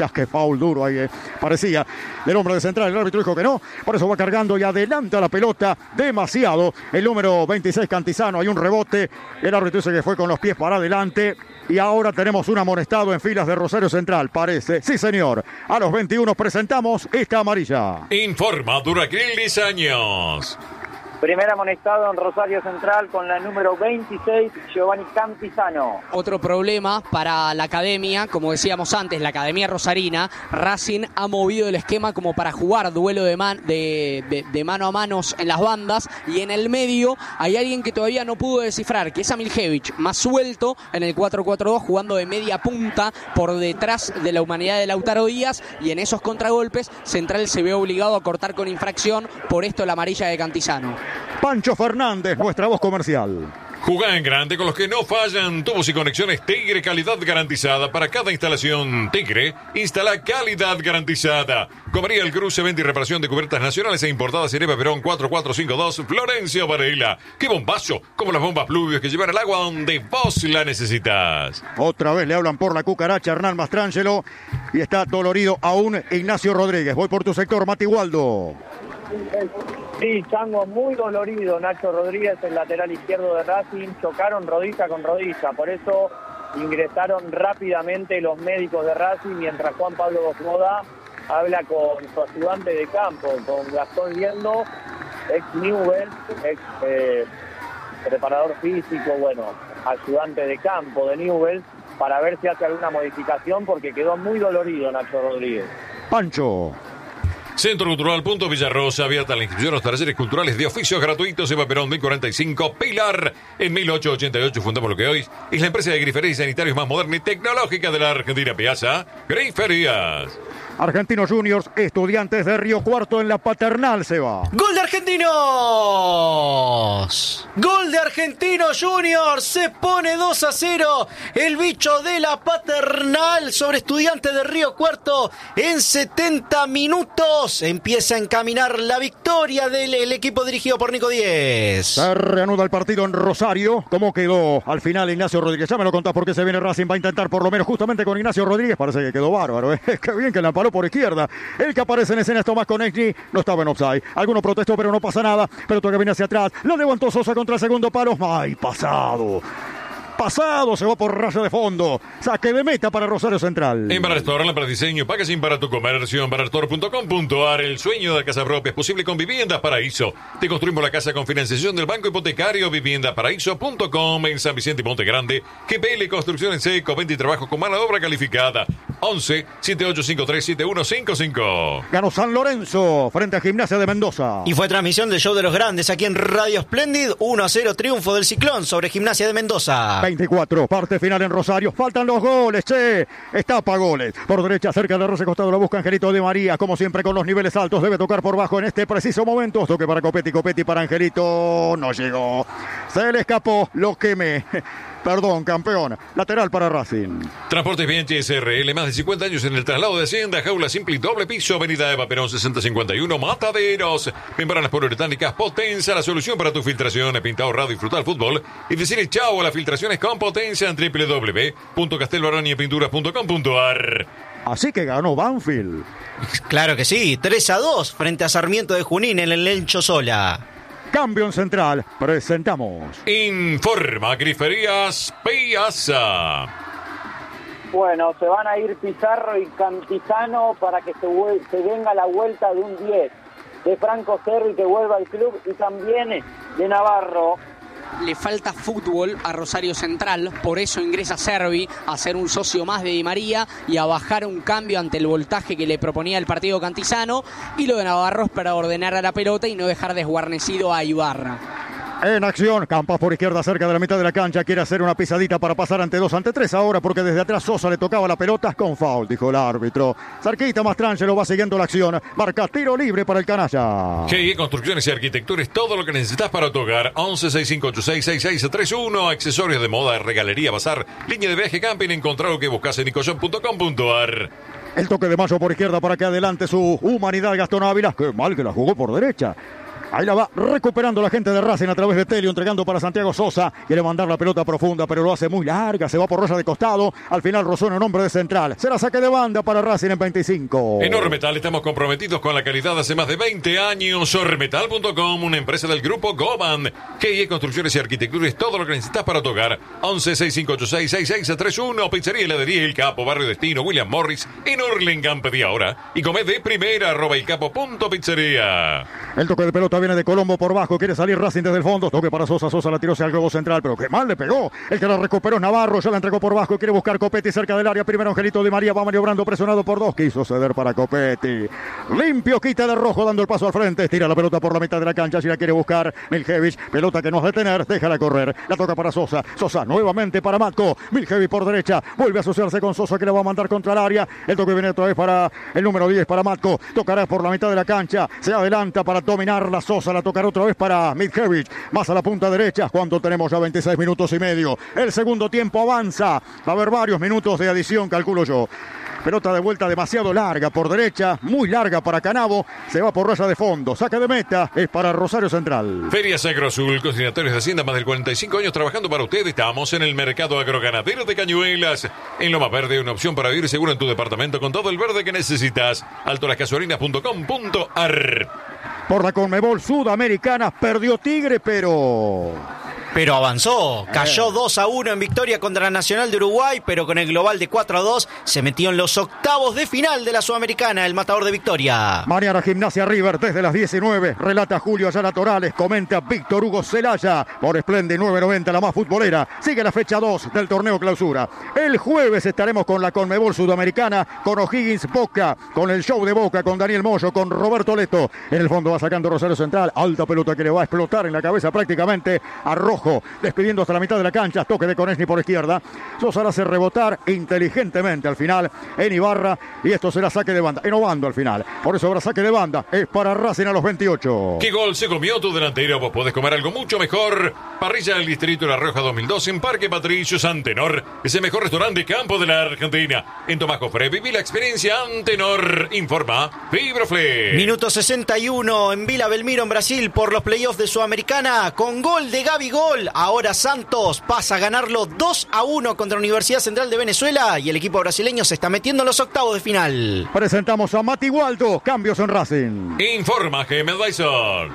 derechas. Qué foul duro ahí, parecía del hombre de central. El árbitro dijo que no, por eso va cargando y adelanta la pelota demasiado. El número 26 Cantizano, hay un rebote. El árbitro dice que fue con los pies para adelante. Y ahora tenemos un amonestado en filas de Rosario Central, parece. Sí, señor. A los 21 presentamos esta amarilla. Informa Duracril 10 años. Primer amonestado en Rosario Central con la número 26, Giovanni Cantizano. Otro problema para la academia, como decíamos antes, la academia rosarina. Racing ha movido el esquema como para jugar duelo de mano a manos en las bandas, y en el medio hay alguien que todavía no pudo descifrar, que es Amiljevic, más suelto en el 4-4-2, jugando de media punta por detrás de la humanidad de Lautaro Díaz, y en esos contragolpes Central se ve obligado a cortar con infracción, por esto la amarilla de Cantizano. Pancho Fernández, nuestra voz comercial. Jugá en grande con los que no fallan. Tubos y conexiones Tigre, calidad garantizada. Para cada instalación Tigre, instala calidad garantizada. Comería El Cruce, venta y reparación de cubiertas nacionales e importadas en Eva Perón 4452, Florencio Varela. ¡Qué bombazo! Como las bombas pluvios que llevan el agua donde vos la necesitas. Otra vez le hablan por la cucaracha Hernán Mastrangelo y está dolorido aún Ignacio Rodríguez. Voy por tu sector, Mati Waldo. Sí, Chango, muy dolorido Nacho Rodríguez, el lateral izquierdo de Racing. Chocaron rodilla con rodilla, por eso ingresaron rápidamente los médicos de Racing, mientras Juan Pablo Bosmoda habla con su ayudante de campo, con Gastón Liendo, ex Newell, ex preparador físico, bueno, ayudante de campo de Newell, para ver si hace alguna modificación, porque quedó muy dolorido Nacho Rodríguez. Pancho. Centro Cultural Punto Villarrosa, abierta la inscripción a los talleres culturales de oficios gratuitos. Eva Perón 1045, Pilar. En 1888 fundamos lo que hoy es la empresa de griferías y sanitarios más moderna y tecnológica de la Argentina. Piazza Griferías. Argentinos Juniors, Estudiantes de Río Cuarto en la Paternal, se va. ¡Gol de Argentinos! ¡Gol de Argentinos Juniors! Se pone 2-0 el bicho de la Paternal sobre Estudiantes de Río Cuarto en 70 minutos. Empieza a encaminar la victoria del equipo dirigido por Nico Díez. Se reanuda el partido en Rosario. ¿Cómo quedó al final Ignacio Rodríguez? Ya me lo contás porque se viene Racing. Va a intentar por lo menos justamente con Ignacio Rodríguez. Parece que quedó bárbaro. Qué bien que la paró por izquierda. El que aparece en escena es Tomás Konechny. No estaba en offside. Alguno protestó, pero no pasa nada. Pero que viene hacia atrás. Lo levantó Sosa contra el segundo palo. ¡Ay, pasado! Pasado, se va por raya de fondo. Saque de meta para Rosario Central. En Barastor, para diseño, packaging para tu comercio. En barastor.com.ar. El sueño de casa propia es posible con Viviendas Paraíso. Te construimos la casa con financiación del Banco Hipotecario. Viviendaparaíso.com. En San Vicente y Monte Grande. GPL Construcción en Seco. Venta y trabajo con mano de obra calificada. 11-7853-7155. Ganó San Lorenzo frente a Gimnasia de Mendoza. Y fue transmisión del Show de los Grandes aquí en Radio Splendid. 1-0 triunfo del Ciclón sobre Gimnasia de Mendoza. 24, parte final en Rosario. Faltan los goles, che. Estapa goles. Por derecha, cerca del Roce costado, lo busca Angelito de María. Como siempre, con los niveles altos. Debe tocar por bajo en este preciso momento. Toque para Copetti para Angelito. No llegó. Se le escapó. Lo quemé. Perdón, campeón. Lateral para Racing. Transportes Bianchi SRL, más de 50 años en el traslado de Hacienda, jaula simple y doble piso, avenida Eva Perón 6051, Mataderos. Membranas poliuretánicas Potenza, la solución para tus filtraciones, pintado, radio y frutal fútbol. Y decirle chao a las filtraciones con Potenza en www.castelbarañapinturas.com.ar. Así que ganó Banfield. Claro que sí, 3-2 frente a Sarmiento de Junín en el Lencho Sola. Cambio en Central, presentamos. Informa Griferías Piazza. Bueno, se van a ir Pizarro y Cantizano para que se venga la vuelta de un 10. De Franco Cervi que vuelva al club y también de Navarro. Le falta fútbol a Rosario Central, por eso ingresa Cervi a ser un socio más de Di María y a bajar un cambio ante el voltaje que le proponía el partido Cantizano, y lo de Navarro es para ordenar a la pelota y no dejar desguarnecido a Ibarra. En acción, Campas por izquierda cerca de la mitad de la cancha, quiere hacer una pisadita para pasar ante 2, ante 3 ahora, porque desde atrás Sosa le tocaba la pelota con foul, dijo el árbitro. Cerquita Mastrangelo va siguiendo la acción, marca tiro libre para el canalla. GE Construcciones y Arquitectura es todo lo que necesitas para tu hogar. 11-6586-6631, accesorios de moda, regalería, bazar, línea de viaje, camping, encontrar lo que buscas en nicoshop.com.ar. El toque de Mayo por izquierda para que adelante su humanidad Gastón Ávila, qué mal que la jugó por derecha. Ahí la va recuperando la gente de Racing a través de Telio, entregando para Santiago Sosa. Quiere mandar la pelota profunda, pero lo hace muy larga. Se va por raya de costado. Al final rozó en un hombre de central. Será saque de banda para Racing en 25. En Ormetal estamos comprometidos con la calidad hace más de 20 años. Ormetal.com, una empresa del grupo Goban. GIE Construcciones y Arquitectura es todo lo que necesitas para tu hogar. 11-6586-6631. Pizzería Heladería El Capo, Barrio Destino, William Morris. En Hurlingham, pedí ahora. Y come de primera, @elcapo.pizzería. El toque de pelota viene de Colombo por bajo. Quiere salir Racing desde el fondo. Toque para Sosa. Sosa la tiró hacia el globo central, pero qué mal le pegó. El que la recuperó es Navarro. Ya la entregó por bajo. Quiere buscar Copetti cerca del área. Primero Angelito Di María va maniobrando, presionado por dos. Quiso ceder para Copetti. Limpio, quita de rojo, dando el paso al frente. Tira la pelota por la mitad de la cancha. Si la quiere buscar Miljevic. Pelota que no es detener. Déjala correr. La toca para Sosa. Sosa nuevamente para Matko. Miljevic por derecha. Vuelve a asociarse con Sosa, que le va a mandar contra el área. El toque viene otra vez para el número 10, para Matko. Tocará por la mitad de la cancha. Se adelanta para dominar la Sosa. La tocará otra vez para Miljevic. Más a la punta derecha. Cuando tenemos ya 26 minutos y medio. El segundo tiempo avanza. Va a haber varios minutos de adición, calculo yo. Pelota de vuelta demasiado larga por derecha, muy larga para Canavo, se va por raya de fondo, saque de meta, es para Rosario Central. Feria Sacro Azul, consignatorios de Hacienda, más de 45 años trabajando para usted. Estamos en el mercado agroganadero de Cañuelas. En Loma Verde, una opción para vivir seguro en tu departamento con todo el verde que necesitas. altolasgasolinas.com.ar. Por la Conmebol Sudamericana, perdió Tigre, pero avanzó, cayó 2-1 en victoria contra Nacional de Uruguay, pero con el global de 4-2 se metió en los octavos de final de la Sudamericana, el matador de Victoria. Mañana Gimnasia River desde las 19, relata Julio Ayala Torales, comenta Víctor Hugo Celaya, por Splendid 990, la más futbolera. Sigue la fecha 2 del torneo clausura. El jueves estaremos con la Conmebol Sudamericana, con O'Higgins Boca, con el show de Boca, con Daniel Moyo, con Roberto Leto. En el fondo va sacando Rosario Central, alta pelota que le va a explotar en la cabeza prácticamente a Rojo. Despidiendo hasta la mitad de la cancha, toque de Conechny por izquierda. Sosa la hace rebotar inteligentemente al final en Ibarra, y esto será saque de banda, en Obando al final. Por eso habrá saque de banda, es para Racing a los 28. ¿Qué gol se comió tu delantero? Vos podés comer algo mucho mejor. Parrilla del Distrito La Rioja 2002 en Parque Patricios Antenor. Es el mejor restaurante de campo de la Argentina. En Tomás Jofre, viví la experiencia Antenor. Informa Fibroflex. Minuto 61 en Vila Belmiro, en Brasil, por los playoffs de Sudamericana, con gol de Gabigol. Ahora Santos pasa a ganarlo 2-1 contra Universidad Central de Venezuela, y el equipo brasileño se está metiendo en los octavos de final. Presentamos a Mati Waldo, cambios en Racing. Informa GM Dyson.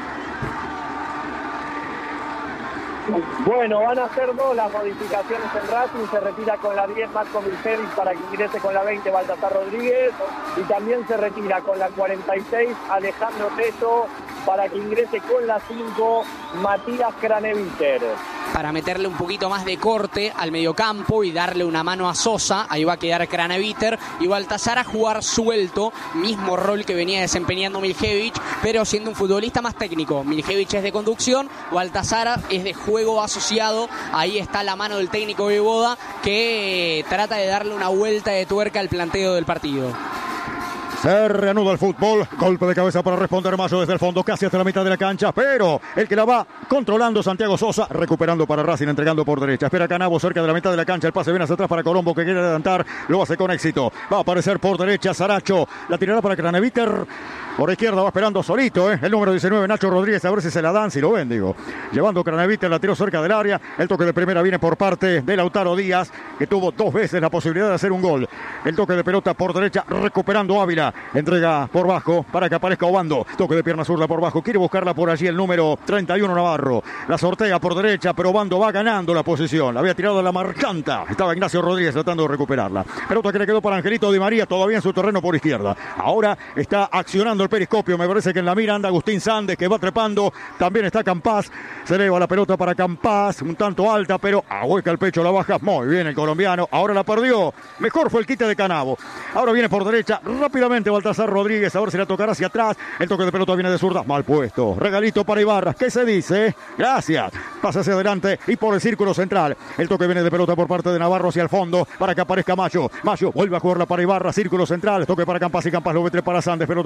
Bueno, van a ser dos las modificaciones en Racing. Se retira con la 10 Matko Miljevic para que ingrese con la 20 Baltasar Rodríguez, y también se retira con la 46 Alejandro Teso para que ingrese con la 5 Matías Craneviter. Para meterle un poquito más de corte al mediocampo y darle una mano a Sosa, ahí va a quedar Craneviter, y Baltasar a jugar suelto, mismo rol que venía desempeñando Miljevic, pero siendo un futbolista más técnico. Miljevic es de conducción, Baltasar es de juego asociado. Ahí está la mano del técnico de Boda, que trata de darle una vuelta de tuerca al planteo del partido. Se reanuda el fútbol, golpe de cabeza para responder Mayo desde el fondo, casi hasta la mitad de la cancha, pero el que la va controlando Santiago Sosa, recuperando para Racing, entregando por derecha. Espera Canavo cerca de la mitad de la cancha, el pase viene hacia atrás para Colombo, que quiere adelantar, lo hace con éxito. Va a aparecer por derecha Saracho, la tirará para Craneviter. Por izquierda va esperando solito, el número 19, Nacho Rodríguez, a ver si se la dan, si lo ven, digo. Llevando Craneviter, la tiró cerca del área. El toque de primera viene por parte de Lautaro Díaz, que tuvo dos veces la posibilidad de hacer un gol. El toque de pelota por derecha, recuperando Ávila. Entrega por bajo para que aparezca Obando. Toque de pierna zurda por bajo, quiere buscarla por allí el número 31, Navarro. La sortea por derecha, pero Obando va ganando la posición. La había tirado de la marcanta. Estaba Ignacio Rodríguez tratando de recuperarla. Pelota que le quedó para Angelito Di María, todavía en su terreno por izquierda. Ahora está accionando el periscopio, me parece que en la mira anda Agustín Sández, que va trepando, también está Campás, se eleva la pelota para Campás, un tanto alta, pero ahueca el pecho, la baja, muy bien el colombiano, ahora la perdió, mejor fue el quite de Canavo, ahora viene por derecha, rápidamente Baltasar Rodríguez, a ver si la tocará hacia atrás, el toque de pelota viene de zurda, mal puesto, regalito para Ibarra, ¿qué se dice? Gracias, pasa hacia adelante y por el círculo central, el toque viene de pelota por parte de Navarro hacia el fondo, para que aparezca Mayo vuelve a jugarla para Ibarra, círculo central, toque para Campás y Campás lo mete para Sández, pelota para Sández,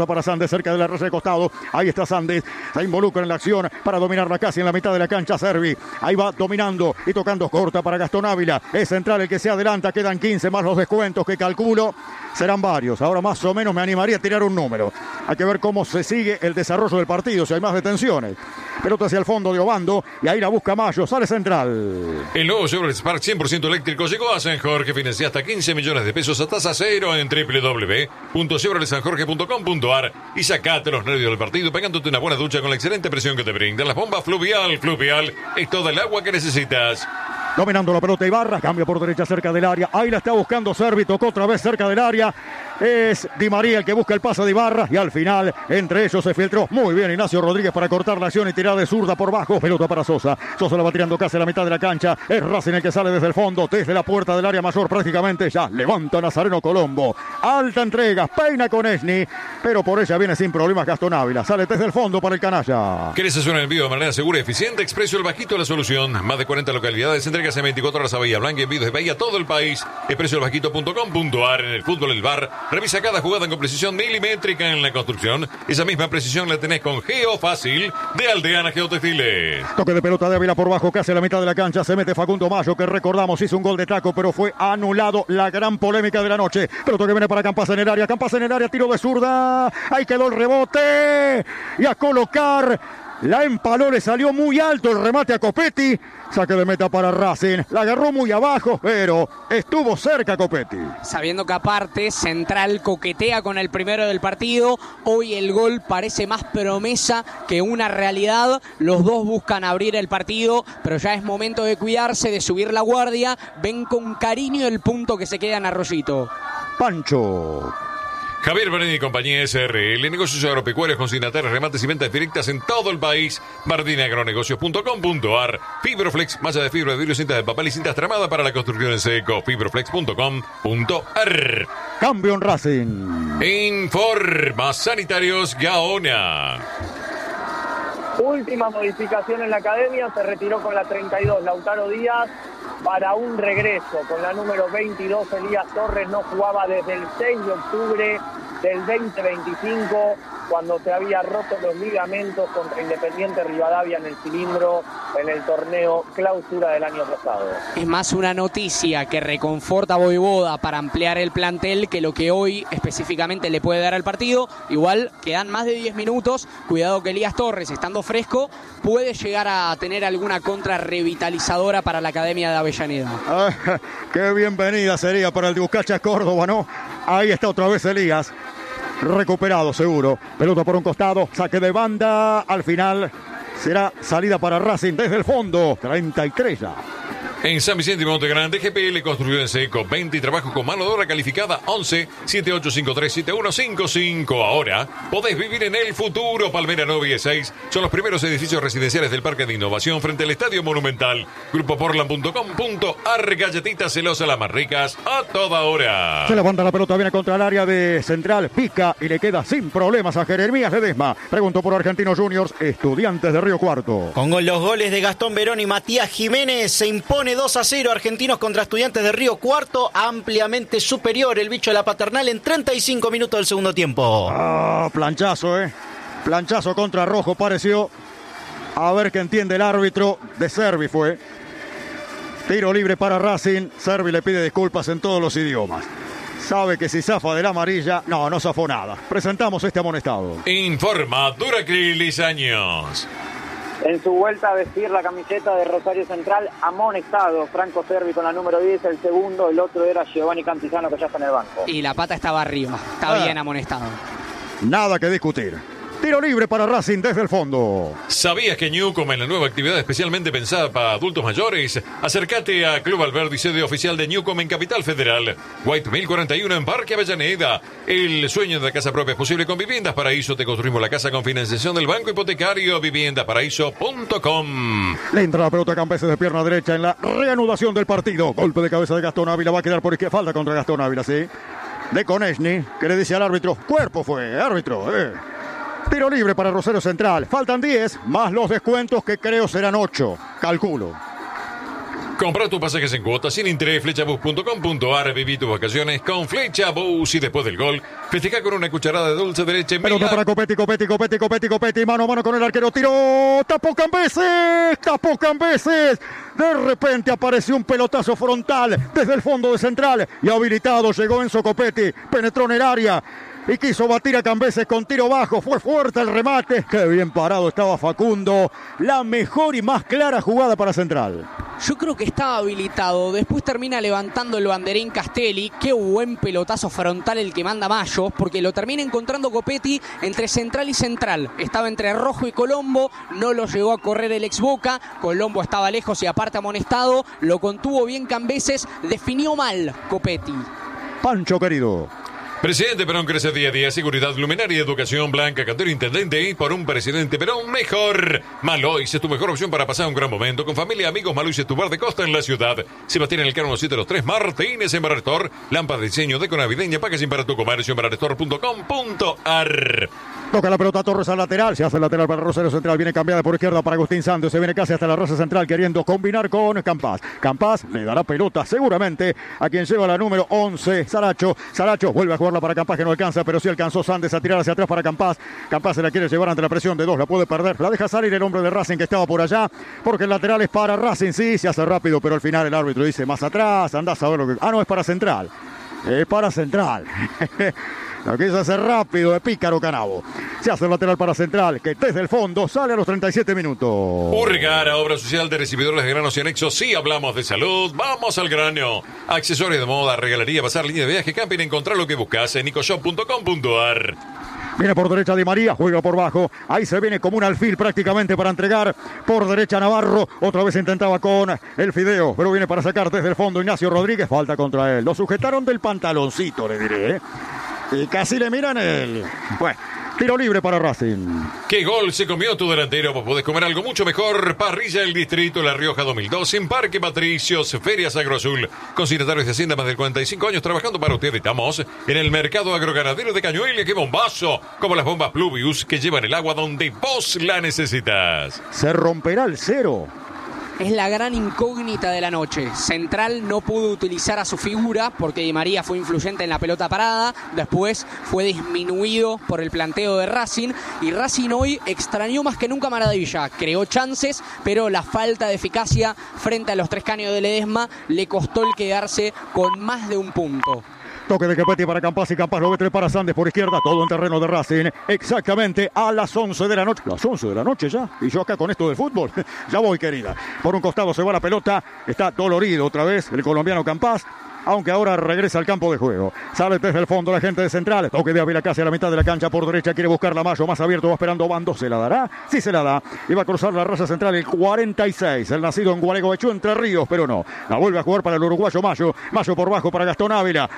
Sandes cerca de la raya de costado. Ahí está Sandes. Se involucra en la acción para dominarla casi en la mitad de la cancha Servi. Ahí va dominando y tocando corta para Gastón Ávila. Es central el que se adelanta. Quedan 15 más los descuentos que calculo. Serán varios. Ahora más o menos me animaría a tirar un número. Hay que ver cómo se sigue el desarrollo del partido, si hay más detenciones. Pelota hacia el fondo de Obando y ahí la busca Mayo. Sale central. El nuevo Chevrolet Spark 100% eléctrico llegó a San Jorge. Financia hasta 15 millones de pesos a tasa cero en www.chevroletsanjorge.com.ar y sacate los nervios del partido pegándote una buena ducha con la excelente presión que te brindan las bombas Fluvial. Fluvial es toda el agua que necesitas. Dominando la pelota Ibarra, cambia por derecha cerca del área. Ahí la está buscando Servi, tocó otra vez cerca del área. Es Di María el que busca el pase de Ibarra y al final entre ellos se filtró muy bien Ignacio Rodríguez para cortar la acción y tirar de zurda por bajo. Pelota para Sosa. Sosa la va tirando casi a la mitad de la cancha. Es Racing el que sale desde el fondo, desde la puerta del área mayor prácticamente. Ya levanta Nazareno Colombo. Alta entrega, peina con Esni, pero por ella viene sin problemas Gastón Ávila. Sale desde el fondo para el canalla. ¿Querés hacer un envío de manera segura y eficiente? Expreso El Bajito la solución. Más de 40 localidades, entregas en 24 horas a Bahía Blanca y envíos de Bahía a todo el país. Expresoelbajito.com.ar. En el fútbol, el VAR revisa cada jugada con precisión milimétrica. En la construcción, esa misma precisión la tenés con Geofácil de Aldeana Geotextiles. Toque de pelota de Ávila por bajo, casi a la mitad de la cancha. Se mete Facundo Mayo, que recordamos hizo un gol de taco, pero fue anulado. La gran polémica de la noche. Pelota que viene para Campas en el área. Campas en el área, tiro de zurda. Ahí quedó el rebote. Y a colocar. La empaló, le salió muy alto el remate a Copetti. Saque de meta para Racing. La agarró muy abajo, pero estuvo cerca Copetti. Sabiendo que aparte Central coquetea con el primero del partido, hoy el gol parece más promesa que una realidad. Los dos buscan abrir el partido, pero ya es momento de cuidarse, de subir la guardia. Ven con cariño el punto que se queda en Arroyito. Pancho. Javier Berini y compañía SRL, negocios agropecuarios, consignatarios, remates y ventas directas en todo el país. Martinaagronegocios.com.ar. Fibroflex, malla de fibra de vidrio, cintas de papel y cintas tramadas para la construcción en seco. Fibroflex.com.ar. Cambio en Racing. Informa Sanitarios Gaona. Última modificación en la academia, se retiró con la 32 Lautaro Díaz para un regreso con la número 22 Elías Torres. No jugaba desde el 6 de octubre del 2025, cuando se había roto los ligamentos contra Independiente Rivadavia en el cilindro en el torneo clausura del año pasado. Es más una noticia que reconforta a Voivoda para ampliar el plantel que lo que hoy específicamente le puede dar al partido. Igual quedan más de 10 minutos. Cuidado que Elías Torres, estando fresco, puede llegar a tener alguna contra revitalizadora para la Academia de Avellaneda. Qué bienvenida sería para el de Buscachas Córdoba, ¿no? Ahí está otra vez Elías. Recuperado seguro. Pelota por un costado. Saque de banda. Al final será salida para Racing desde el fondo. 33 ya. En San Vicente y Monte Grande, GPL Construyó en Seco. 20 y trabajo con mano de obra calificada. 11 7853 7155. Ahora podés vivir en el futuro. Palmera 9 y 6 son los primeros edificios residenciales del Parque de Innovación frente al Estadio Monumental. Grupoportland.com.ar. Galletitas celosas, las más ricas a toda hora. Se levanta la pelota, viene contra el área de Central. Pica y le queda sin problemas a Jeremías Ledesma. Preguntó por Argentinos Juniors, Estudiantes de Río Cuarto. Con los goles de Gastón Verón y Matías Jiménez se impone 2-0 Argentinos contra Estudiantes de Río Cuarto, ampliamente superior el bicho de la Paternal en 35 minutos del segundo tiempo. Planchazo, planchazo contra Rojo pareció. A ver qué entiende el árbitro. De Servi fue. Tiro libre para Racing. Servi le pide disculpas en todos los idiomas. Sabe que si zafa de la amarilla, no zafó nada. Presentamos este amonestado. Informa Duracrilis Años. En su vuelta a vestir la camiseta de Rosario Central, amonestado Franco Servi con la número 10, el segundo, el otro era Giovanni Cantizano, que ya está en el banco. Y la pata estaba arriba, está bien amonestado. Nada que discutir. Tiro libre para Racing desde el fondo. ¿Sabías que Newcom es la nueva actividad especialmente pensada para adultos mayores? Acércate a Club Alberdi, sede oficial de Newcom en Capital Federal. White 1041 en Parque Avellaneda. El sueño de la casa propia es posible con Viviendas Paraíso. Te construimos la casa con financiación del Banco Hipotecario. Viviendaparaíso.com. Le entra la pelota a Campeses de pierna derecha en la reanudación del partido. Golpe de cabeza de Gastón Ávila. Va a quedar por izquierda. Falta contra Gastón Ávila, ¿sí? De Konechny, que le dice al árbitro, cuerpo fue, árbitro, Tiro libre para Rosario Central. Faltan 10, más los descuentos que creo serán 8. Calculo. Compra tus pasajes en cuotas sin interés, flechabus.com.ar. Viví tus vacaciones con Flechabus y después del gol, festeja con una cucharada de dulce de leche. Pelota para Copetti, mano a mano con el arquero, tiró, tapó Cambeses. De repente apareció un pelotazo frontal desde el fondo de Central y habilitado llegó Enzo Copetti, penetró en el área y quiso batir a Cambeses con tiro bajo. Fue fuerte el remate. Qué bien parado estaba Facundo. La mejor y más clara jugada para Central. Yo creo que estaba habilitado. Después termina levantando el banderín Castelli. Qué buen pelotazo frontal el que manda Mayo, porque lo termina encontrando Copetti entre Central y Central. Estaba entre Rojo y Colombo. No lo llegó a correr el ex Boca. Colombo estaba lejos y aparte amonestado. Lo contuvo bien Cambeses. Definió mal Copetti. Pancho querido. Presidente Perón crece día a día. Seguridad, luminaria, educación, Blanca Cantero, intendente y por un presidente Perón mejor. Malois es tu mejor opción para pasar un gran momento con familia, amigos. Malois es tu bar de costa en la ciudad. Sebastián en el Carmo 723, Martínez en Bararestor. Lámpara de diseño, deco navideña, packaging para tu comercio en bararestor.com.ar. Toca la pelota Torres al lateral. Se hace el lateral para Rosario Central. Viene cambiada por izquierda para Agustín Santos. Se viene casi hasta la raza central queriendo combinar con Campas. Campas le dará pelota seguramente a quien lleva la número 11, Saracho. Saracho vuelve a jugarla para Campas, que no alcanza, pero sí alcanzó Sandes a tirar hacia atrás para Campas. Campas se la quiere llevar ante la presión de dos. La puede perder. La deja salir el hombre de Racing que estaba por allá. Porque el lateral es para Racing. Sí, se hace rápido, pero al final el árbitro dice más atrás. Andás a ver lo que... Ah, no, es para Central. Es para Central. Lo quiso hacer rápido de pícaro Canavo. Se hace el lateral para Central, que desde el fondo sale a los 37 minutos. Urgara, obra social de recibidores de granos y anexos. Sí, hablamos de salud. Vamos al grano. Accesorios de moda, regalería, pasar línea de viaje, camping. Encontrar lo que buscas en nicoshop.com.ar. Viene por derecha Di María, juega por bajo. Ahí se viene como un alfil prácticamente para entregar. Por derecha Navarro, otra vez intentaba con el Fideo, pero viene para sacar desde el fondo Ignacio Rodríguez. Falta contra él. Lo sujetaron del pantaloncito, le diré. Y casi le miran el... Bueno, tiro libre para Racing. ¿Qué gol se comió tu delantero? Vos podés comer algo mucho mejor. Parrilla El Distrito, La Rioja 2002, en Parque Patricios, Ferias Agroazul. Consignatarios de Hacienda, más de 45 años trabajando para usted. Estamos en el mercado agroganadero de Cañuelia. ¡Qué bombazo! Como las bombas Pluvius que llevan el agua donde vos la necesitas. Se romperá el cero. Es la gran incógnita de la noche. Central no pudo utilizar a su figura porque Di María fue influyente en la pelota parada. Después fue disminuido por el planteo de Racing. Y Racing hoy extrañó más que nunca a Maradilla. Creó chances, pero la falta de eficacia frente a los tres caños de Ledesma le costó el quedarse con más de un punto. Toque de Copetti para Campas y Campas lo ve para Sandes por izquierda. Todo en terreno de Racing. Exactamente a las 11 de la noche. Las 11 de la noche ya. Y yo acá con esto del fútbol. Ya voy, querida. Por un costado se va la pelota. Está dolorido otra vez el colombiano Campas. Aunque ahora regresa al campo de juego. Sale desde el fondo la gente de Central. Toque de Ávila casi a la mitad de la cancha por derecha. Quiere buscar la Mayo más abierto. Va esperando Bando. ¿Se la dará? Sí se la da. Iba a cruzar la raza central el 46. El nacido en Gualeguaychú, Entre Ríos, pero no. La vuelve a jugar para el uruguayo Mayo. Mayo por bajo para Gastón Ávila.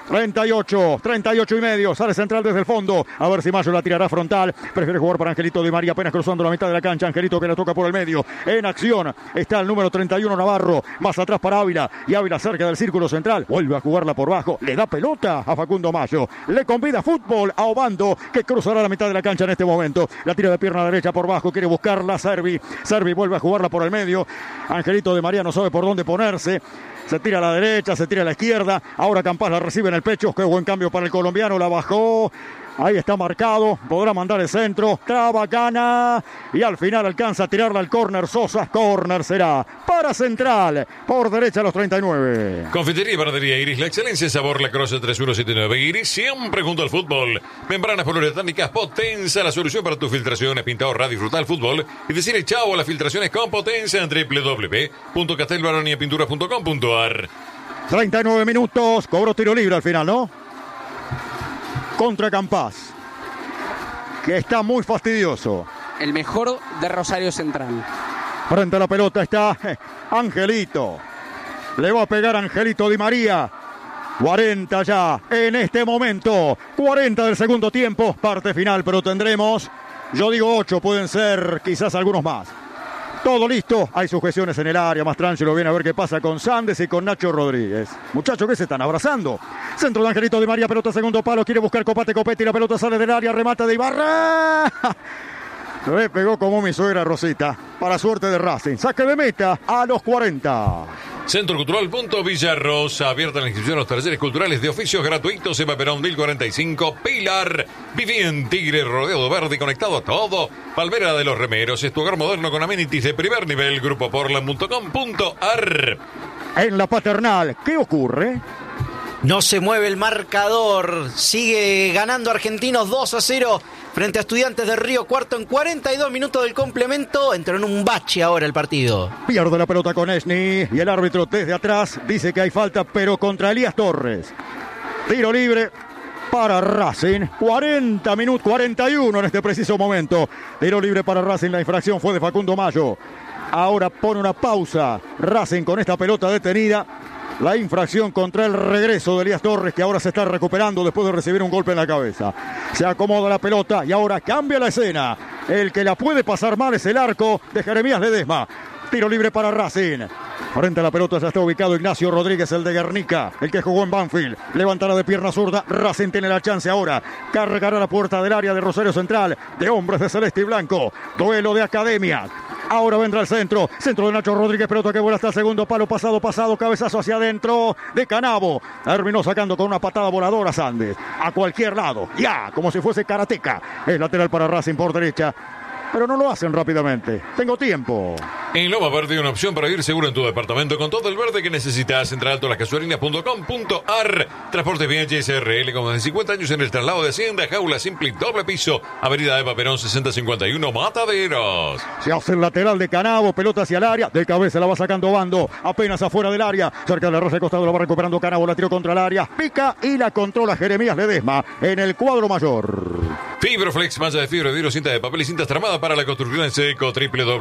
38 y medio. Sale Central desde el fondo. A ver si Mayo la tirará frontal. Prefiere jugar para Angelito Di María. Apenas cruzando la mitad de la cancha. Angelito que la toca por el medio. En acción está el número 31 Navarro. Más atrás para Ávila. Y Ávila cerca del círculo central. Vuelve a jugarla por bajo. Le da pelota a Facundo Mayo. Le convida fútbol a Obando, que cruzará la mitad de la cancha en este momento. La tira de pierna derecha por bajo. Quiere buscarla Servi. Servi vuelve a jugarla por el medio. Angelito Di María no sabe por dónde ponerse. Se tira a la derecha, se tira a la izquierda. Ahora Campas la recibe en el pecho. Qué buen cambio para el colombiano. La bajó. Ahí está marcado, podrá mandar el centro, traba, gana y al final alcanza a tirarla al córner. Sosa, córner será para Central, por derecha a los 39. Confitería y Panadería Iris, la excelencia en sabor, La Croce 3179 Iris, siempre junto al fútbol. Membranas poliuretánicas Potenza, la solución para tus filtraciones. Pinta, ahorrar, disfrutar el fútbol y decirle chao a las filtraciones con Potenza en www.castelbaroniapinturas.com.ar. 39 minutos, cobró tiro libre al final, ¿no? Contra Campas, que está muy fastidioso. El mejor de Rosario Central. Frente a la pelota está Angelito. Le va a pegar Angelito Di María. 40 ya en este momento. 40 del segundo tiempo. Parte final, pero tendremos, yo digo 8, pueden ser quizás algunos más. Todo listo, hay sujeciones en el área, más tranquilo, viene a ver qué pasa con Sandes y con Nacho Rodríguez. Muchachos que se están abrazando. Centro de Angelito Di María, pelota segundo palo, quiere buscar Copetti, la pelota sale del área, remata de Ibarra. Le pegó como mi suegra Rosita, para suerte de Racing. Saque de meta a los 40. Centro Cultural Punto Villarrosa, abierta la inscripción a los talleres culturales de oficios gratuitos. Eva Perón, 1045, Pilar. Viví en Tigre, rodeado verde y conectado a todo. Palmera de los Remeros, es tu hogar moderno con amenities de primer nivel. Grupoportland.com.ar. En la Paternal, ¿qué ocurre? No se mueve el marcador. Sigue ganando Argentinos 2-0 frente a Estudiantes de Río Cuarto en 42 minutos del complemento. Entró en un bache ahora el partido. Pierde la pelota con Esni y el árbitro desde atrás dice que hay falta, pero contra Elías Torres. Tiro libre para Racing. 40 minutos, 41 en este preciso momento. Tiro libre para Racing. La infracción fue de Facundo Mayo. Ahora pone una pausa Racing con esta pelota detenida. La infracción contra el regreso de Elías Torres, que ahora se está recuperando después de recibir un golpe en la cabeza. Se acomoda la pelota y ahora cambia la escena. El que la puede pasar mal es el arco de Jeremías Ledesma. Tiro libre para Racing. Frente a la pelota ya está ubicado Ignacio Rodríguez, el de Guernica, el que jugó en Banfield. Levantará de pierna zurda. Racing tiene la chance ahora. Cargará la puerta del área de Rosario Central, de hombres de celeste y blanco. Duelo de academia. Ahora vendrá el centro. Centro de Nacho Rodríguez. Pelota que vuela hasta el segundo palo. Pasado. Cabezazo hacia adentro de Canavo. Terminó sacando con una patada voladora Sandes. A cualquier lado. Ya, como si fuese karateca. Es lateral para Racing por derecha. Pero no lo hacen rápidamente. Tengo tiempo. En Loma Verde, una opción para ir seguro en tu departamento con todo el verde que necesitas. Entra a altolascasuarinas.com.ar. Transporte bien SRL con más de 50 años en el traslado de Hacienda. Jaula simple doble piso. Avenida Eva Perón 6051, Mataderos. Se hace el lateral de Canavo. Pelota hacia el área. De cabeza la va sacando Bando. Apenas afuera del área. Cerca de la rosa de costado la va recuperando Canavo. La tiró contra el área. Pica y la controla Jeremías Ledesma en el cuadro mayor. Fibroflex, malla de fibra de vidrio, cinta de papel y cintas tramadas para la construcción en seco.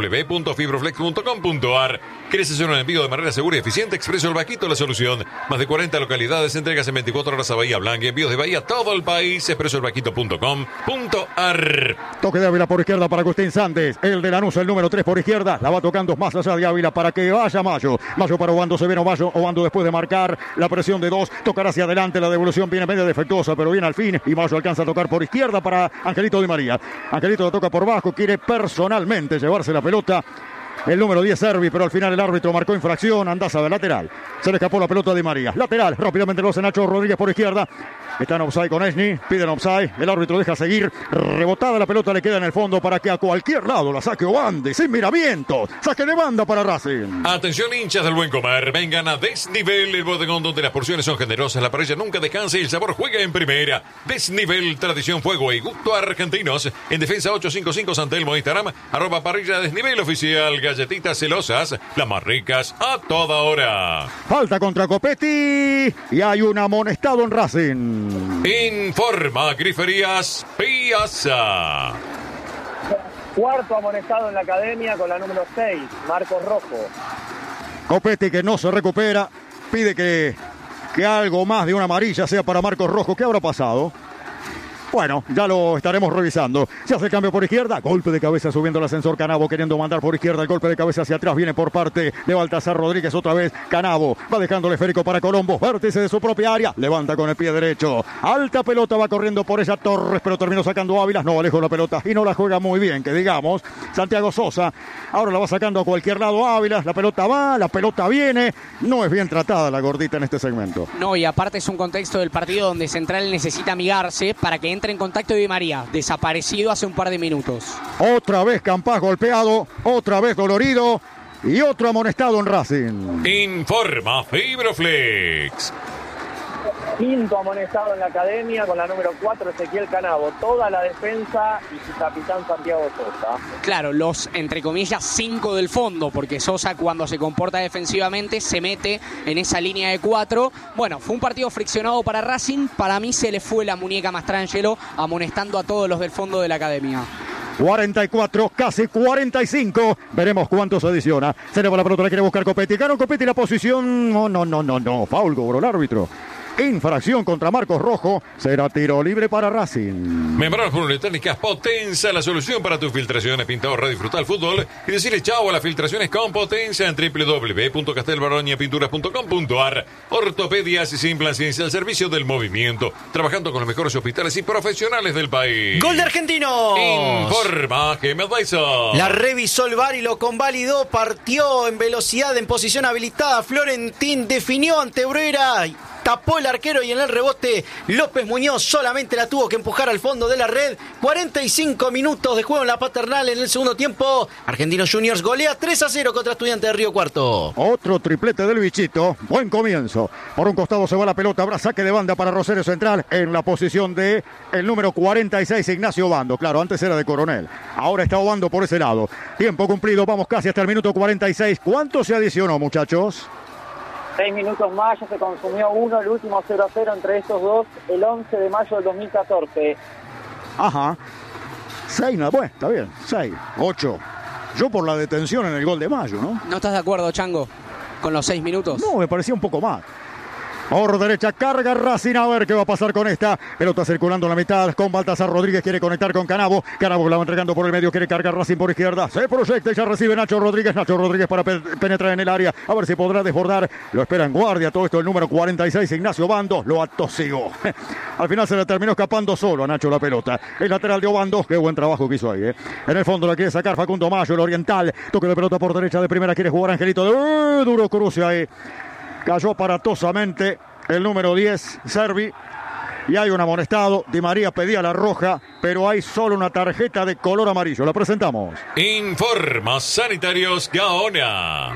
www.fibroflex.com.ar. ¿Quieres hacer un envío de manera segura y eficiente? Expreso El Vaquito, la solución. Más de 40 localidades, entregas en 24 horas a Bahía Blanca, envíos de Bahía a todo el país. expresoelvaquito.com.ar. Toque de Ávila por izquierda para Agustín Sandes. El de Lanús, el número 3 por izquierda. La va tocando más allá de Ávila para que vaya Mayo. Mayo para Obando, se viene Obando después de marcar la presión de 2. Tocará hacia adelante, la devolución viene medio defectuosa, pero viene al fin. Y Mayo alcanza a tocar por izquierda para Angelito Di María. Angelito la toca por bajo, quiere personalmente llevarse la pelota. El número 10 Servi, pero al final el árbitro marcó infracción. Andaza de lateral. Se le escapó la pelota a Di María. Lateral, rápidamente lo hace Nacho Rodríguez por izquierda. Están offside con Esni, piden offside, el árbitro deja seguir, rebotada la pelota le queda en el fondo para que a cualquier lado la saque Obande, sin miramientos, saque de banda para Racing. Atención hinchas del buen comer, vengan a Desnivel, el bodegón donde las porciones son generosas, la parrilla nunca descansa y el sabor juega en primera. Desnivel, tradición, fuego y gusto argentinos. En Defensa 855 San Telmo, Instagram, @parrilla Desnivel oficial, galletitas celosas, las más ricas a toda hora. Falta contra Copetti y hay un amonestado en Racing. Informa Griferías Piazza. Cuarto amonestado en la academia con la número 6, Marcos Rojo. Copetti, que no se recupera, pide que algo más de una amarilla sea para Marcos Rojo. ¿Qué habrá pasado? Bueno, ya lo estaremos revisando. Se hace el cambio por izquierda. Golpe de cabeza subiendo el ascensor. Canavo queriendo mandar por izquierda. El golpe de cabeza hacia atrás viene por parte de Baltasar Rodríguez. Otra vez Canavo va dejando el esférico para Colombo. Vértice de su propia área. Levanta con el pie derecho. Alta pelota va corriendo por ella Torres, pero terminó sacando Ávilas. No alejó la pelota y no la juega muy bien, que digamos. Santiago Sosa ahora la va sacando a cualquier lado Ávilas. La pelota va, la pelota viene. No es bien tratada la gordita en este segmento. No, y aparte es un contexto del partido donde Central necesita amigarse para que entre en contacto Di María, desaparecido hace un par de minutos. Otra vez Campas golpeado, otra vez dolorido y otro amonestado en Racing. Informa Fibroflex. Quinto amonestado en la academia con la número 4, Ezequiel Canavo. Toda la defensa y su capitán Santiago Sosa. Claro, los, entre comillas, 5 del fondo, porque Sosa cuando se comporta defensivamente se mete en esa línea de 4. Bueno, fue un partido friccionado para Racing. Para mí se le fue la muñeca Mastrangelo, amonestando a todos los del fondo de la academia. 44, casi 45. Veremos cuánto se adiciona. Se le va la pelota, la quiere buscar Copetti. Ganó Copetti la posición. No. Foul cobró el árbitro. infracción contra Marcos Rojo. Será tiro libre para Racing. Membranas Politécnicas Potenza, la solución para tus filtraciones. Pinta, ahorra, disfruta el fútbol y decirle chao a las filtraciones con Potenza en www.castelbaroñapinturas.com.ar. Ortopedias y Simplan Ciencia al servicio del movimiento, trabajando con los mejores hospitales y profesionales del país. ¡Gol de Argentinos! Informa que me La revisó el VAR y lo convalidó. Partió en velocidad, en posición habilitada. Florentín definió ante Bruera. Tapó el arquero y en el rebote López Muñoz solamente la tuvo que empujar al fondo de la red. 45 minutos de juego en la Paternal en el segundo tiempo. Argentinos Juniors golea 3-0 contra Estudiantes de Río Cuarto. Otro triplete del bichito. Buen comienzo. Por un costado se va la pelota. Habrá saque de banda para Rosario Central en la posición de el número 46, Ignacio Obando. Claro, antes era de Coronel. Ahora está Obando por ese lado. Tiempo cumplido. Vamos casi hasta el minuto 46. ¿Cuánto se adicionó, muchachos? 6 minutos más, ya se consumió uno, el último 0-0 entre estos dos, el 11 de mayo del 2014. Ajá. 6, bueno, está bien. 6, 8. Yo por la detención en el gol de Mayo, ¿no? ¿No estás de acuerdo, Chango, con los 6 minutos? No, me parecía un poco más. Por derecha carga Racing, a ver qué va a pasar con esta. Pelota circulando en la mitad con Baltasar Rodríguez, quiere conectar con Canabo. Canabo la va entregando por el medio, quiere cargar Racing por izquierda. Se proyecta y ya recibe Nacho Rodríguez. Nacho Rodríguez para penetrar en el área. A ver si podrá desbordar. Lo espera en guardia todo esto el número 46, Ignacio Obando. Lo atosigó. Al final se le terminó escapando solo a Nacho la pelota. El lateral de Obando. Qué buen trabajo que hizo ahí. En el fondo la quiere sacar Facundo Mayo, el oriental. Toque de pelota por derecha de primera. Quiere jugar Angelito. Duro cruce ahí. Cayó aparatosamente el número 10, Servi. Y hay un amonestado. Di María pedía la roja, pero hay solo una tarjeta de color amarillo. La presentamos. Informa Sanitarios Gaona.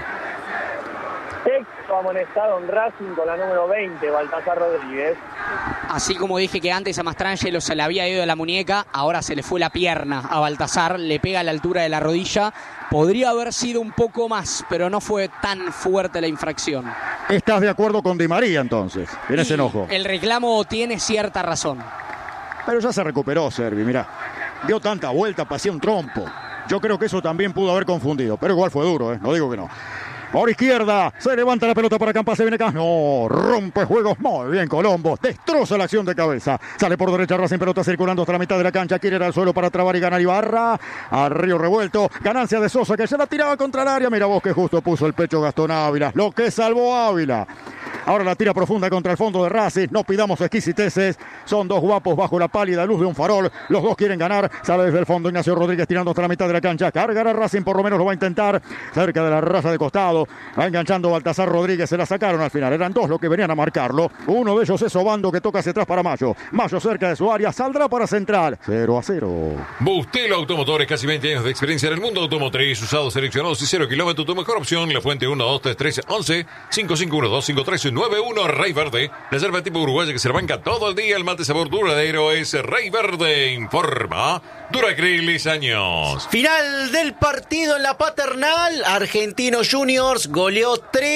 Sexto amonestado en Racing con la número 20, Baltasar Rodríguez. Así como dije que antes a Mastrangelo se le había ido de la muñeca, ahora se le fue la pierna a Baltasar, le pega a la altura de la rodilla. Podría haber sido un poco más, pero no fue tan fuerte la infracción. ¿Estás de acuerdo con Di María entonces, en ese enojo? El reclamo tiene cierta razón. Pero ya se recuperó Servi, mirá. Dio tanta vuelta, parecía un trompo. Yo creo que eso también pudo haber confundido, pero igual fue duro, no digo que no. Por izquierda, se levanta la pelota para Campas, se viene acá. No, rompe juegos. Muy bien, Colombo. Destroza la acción de cabeza. Sale por derecha, Racing, pelota circulando hasta la mitad de la cancha. Quiere ir al suelo para trabar y ganar Ibarra. A Río Revuelto. Ganancia de Sosa, que ya la tiraba contra el área. Mira vos que justo puso el pecho Gastón Ávila. Lo que salvó Ávila. Ahora la tira profunda contra el fondo de Racing. No pidamos exquisiteces. Son dos guapos bajo la pálida luz de un farol. Los dos quieren ganar. Sale desde el fondo Ignacio Rodríguez tirando hasta la mitad de la cancha. Cargará Racing, por lo menos lo va a intentar. Cerca de la raza de costado. Va enganchando Baltasar Rodríguez. Se la sacaron al final. Eran dos los que venían a marcarlo. Uno de ellos es Obando, que toca hacia atrás para Mayo. Mayo cerca de su área. Saldrá para Central. 0-0. Bustelo Automotores, casi 20 años de experiencia en el mundo automotriz. Usados, seleccionados y 0 kilómetros. Tu mejor opción. La Fuente 1, 2, 3, 13, 11 5512 53 91. Rey Verde, la yerba tipo uruguaya que se la banca todo el día. El mate sabor duradero es Rey Verde. Informa Duracrilis años. Final del partido en la Paternal. Argentinos Juniors goleó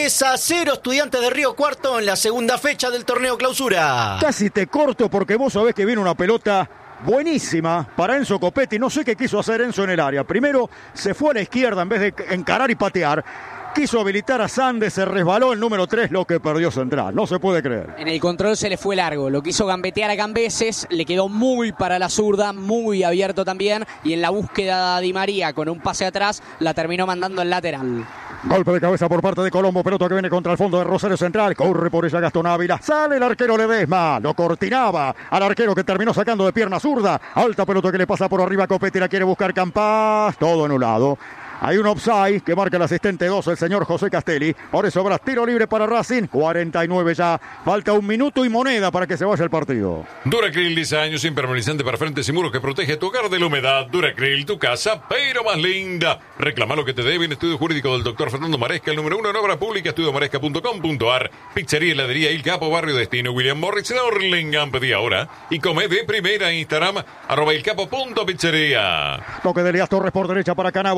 3-0 Estudiantes de Río Cuarto en la segunda fecha del torneo Clausura. Casi te corto porque vos sabés que viene una pelota buenísima para Enzo Copetti. No sé qué quiso hacer Enzo en el área. Primero se fue a la izquierda en vez de encarar y patear. Quiso habilitar a Sandes, se resbaló el número 3, lo que perdió Central. No se puede creer. En el control se le fue largo. Lo quiso gambetear a Cambeses, le quedó muy para la zurda, muy abierto también. Y en la búsqueda de Di María con un pase atrás, la terminó mandando al lateral. Golpe de cabeza por parte de Colombo, pelota que viene contra el fondo de Rosario Central. Corre por ella Gastón Ávila. Sale el arquero Ledesma. Lo cortinaba al arquero que terminó sacando de pierna zurda. Alta pelota que le pasa por arriba a Copetti. La quiere buscar Campas. Todo anulado. Hay un offside que marca el asistente 2, el señor José Castelli. Por eso habrá tiro libre para Racing. 49 ya. Falta un minuto y moneda para que se vaya el partido. Duracril, 10 años, impermeabilizante para frentes y muros que protege tu hogar de la humedad. Duracril, tu casa, pero más linda. Reclama lo que te debe en estudio jurídico del doctor Fernando Maresca, el número 1 en obra pública, estudiomaresca.com.ar. Pizzería, heladería Il Capo, Barrio Destino, William Morris, en Hurlingham. Pedí ahora y come de primera. Instagram, @ilcapo.pizzería. Toque de Elías Torres por derecha para Canabo. Mandó el centro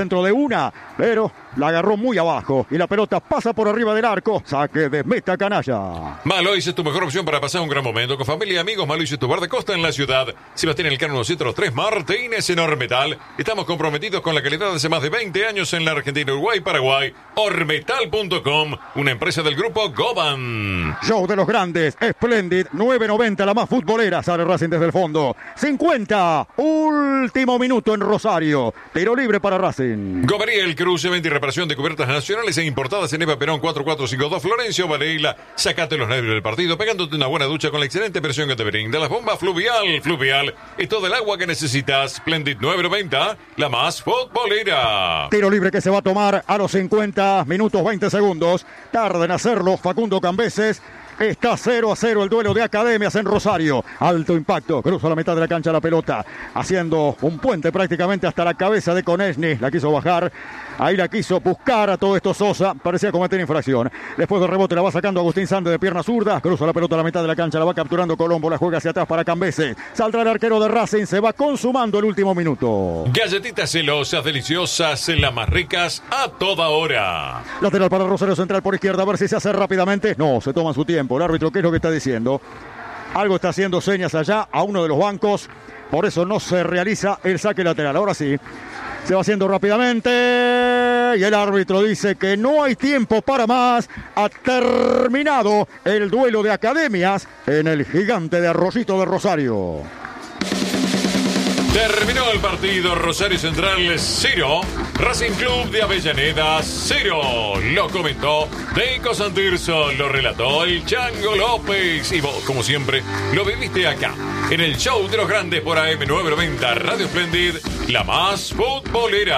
centro de una, pero la agarró muy abajo y la pelota pasa por arriba del arco. Saque de meta Canalla. Malois es tu mejor opción para pasar un gran momento con familia y amigos. Malois es tu bar de costa en la ciudad. Sebastián Elcano 103 Martínez en Ormetal. Estamos comprometidos con la calidad de hace más de 20 años en la Argentina, Uruguay, Paraguay. Ormetal.com, una empresa del grupo Goban. Show de los grandes, Splendid, 9.90 la más futbolera. Sale Racing desde el fondo. 50, último minuto en Rosario. Tiro libre para Racing. Gobería el Cruce, venta y reparación de cubiertas nacionales e importadas en Eva Perón 4452 Florencio Varela. Sacate los nervios del partido pegándote una buena ducha con la excelente presión que te brinda las bombas Fluvial y todo el agua que necesitas. Splendid 9.90, la más futbolera. Tiro libre que se va a tomar a los 50 minutos 20 segundos. Tarda en hacerlo Facundo Cambeses. Está 0-0 el duelo de Academias en Rosario. Alto impacto, cruza la mitad de la cancha la pelota, haciendo un puente prácticamente hasta la cabeza de Konechny. La quiso bajar, ahí la quiso buscar a todo esto Sosa. Parecía cometer infracción. Después del rebote la va sacando Agustín Sande de pierna zurda. Cruza la pelota a la mitad de la cancha, la va capturando Colombo. La juega hacia atrás para Cambeses. Saldrá el arquero de Racing, se va consumando el último minuto. Galletitas celosas, deliciosas, las más ricas a toda hora. Lateral para Rosario Central por izquierda, a ver si se hace rápidamente. No, se toman su tiempo. El árbitro, ¿qué es lo que está diciendo? Algo está haciendo señas allá a uno de los bancos. Por eso no se realiza el saque lateral. Ahora sí, se va haciendo rápidamente. Y el árbitro dice que no hay tiempo para más. Ha terminado el duelo de Academias en el Gigante de Arroyito de Rosario. Terminó el partido. Rosario Central 0, Racing Club de Avellaneda 0. Lo comentó Deiko Santirso, lo relató el Chango López. Y vos, como siempre, lo viviste acá, en el show de los grandes por AM990 Radio Splendid, la más futbolera.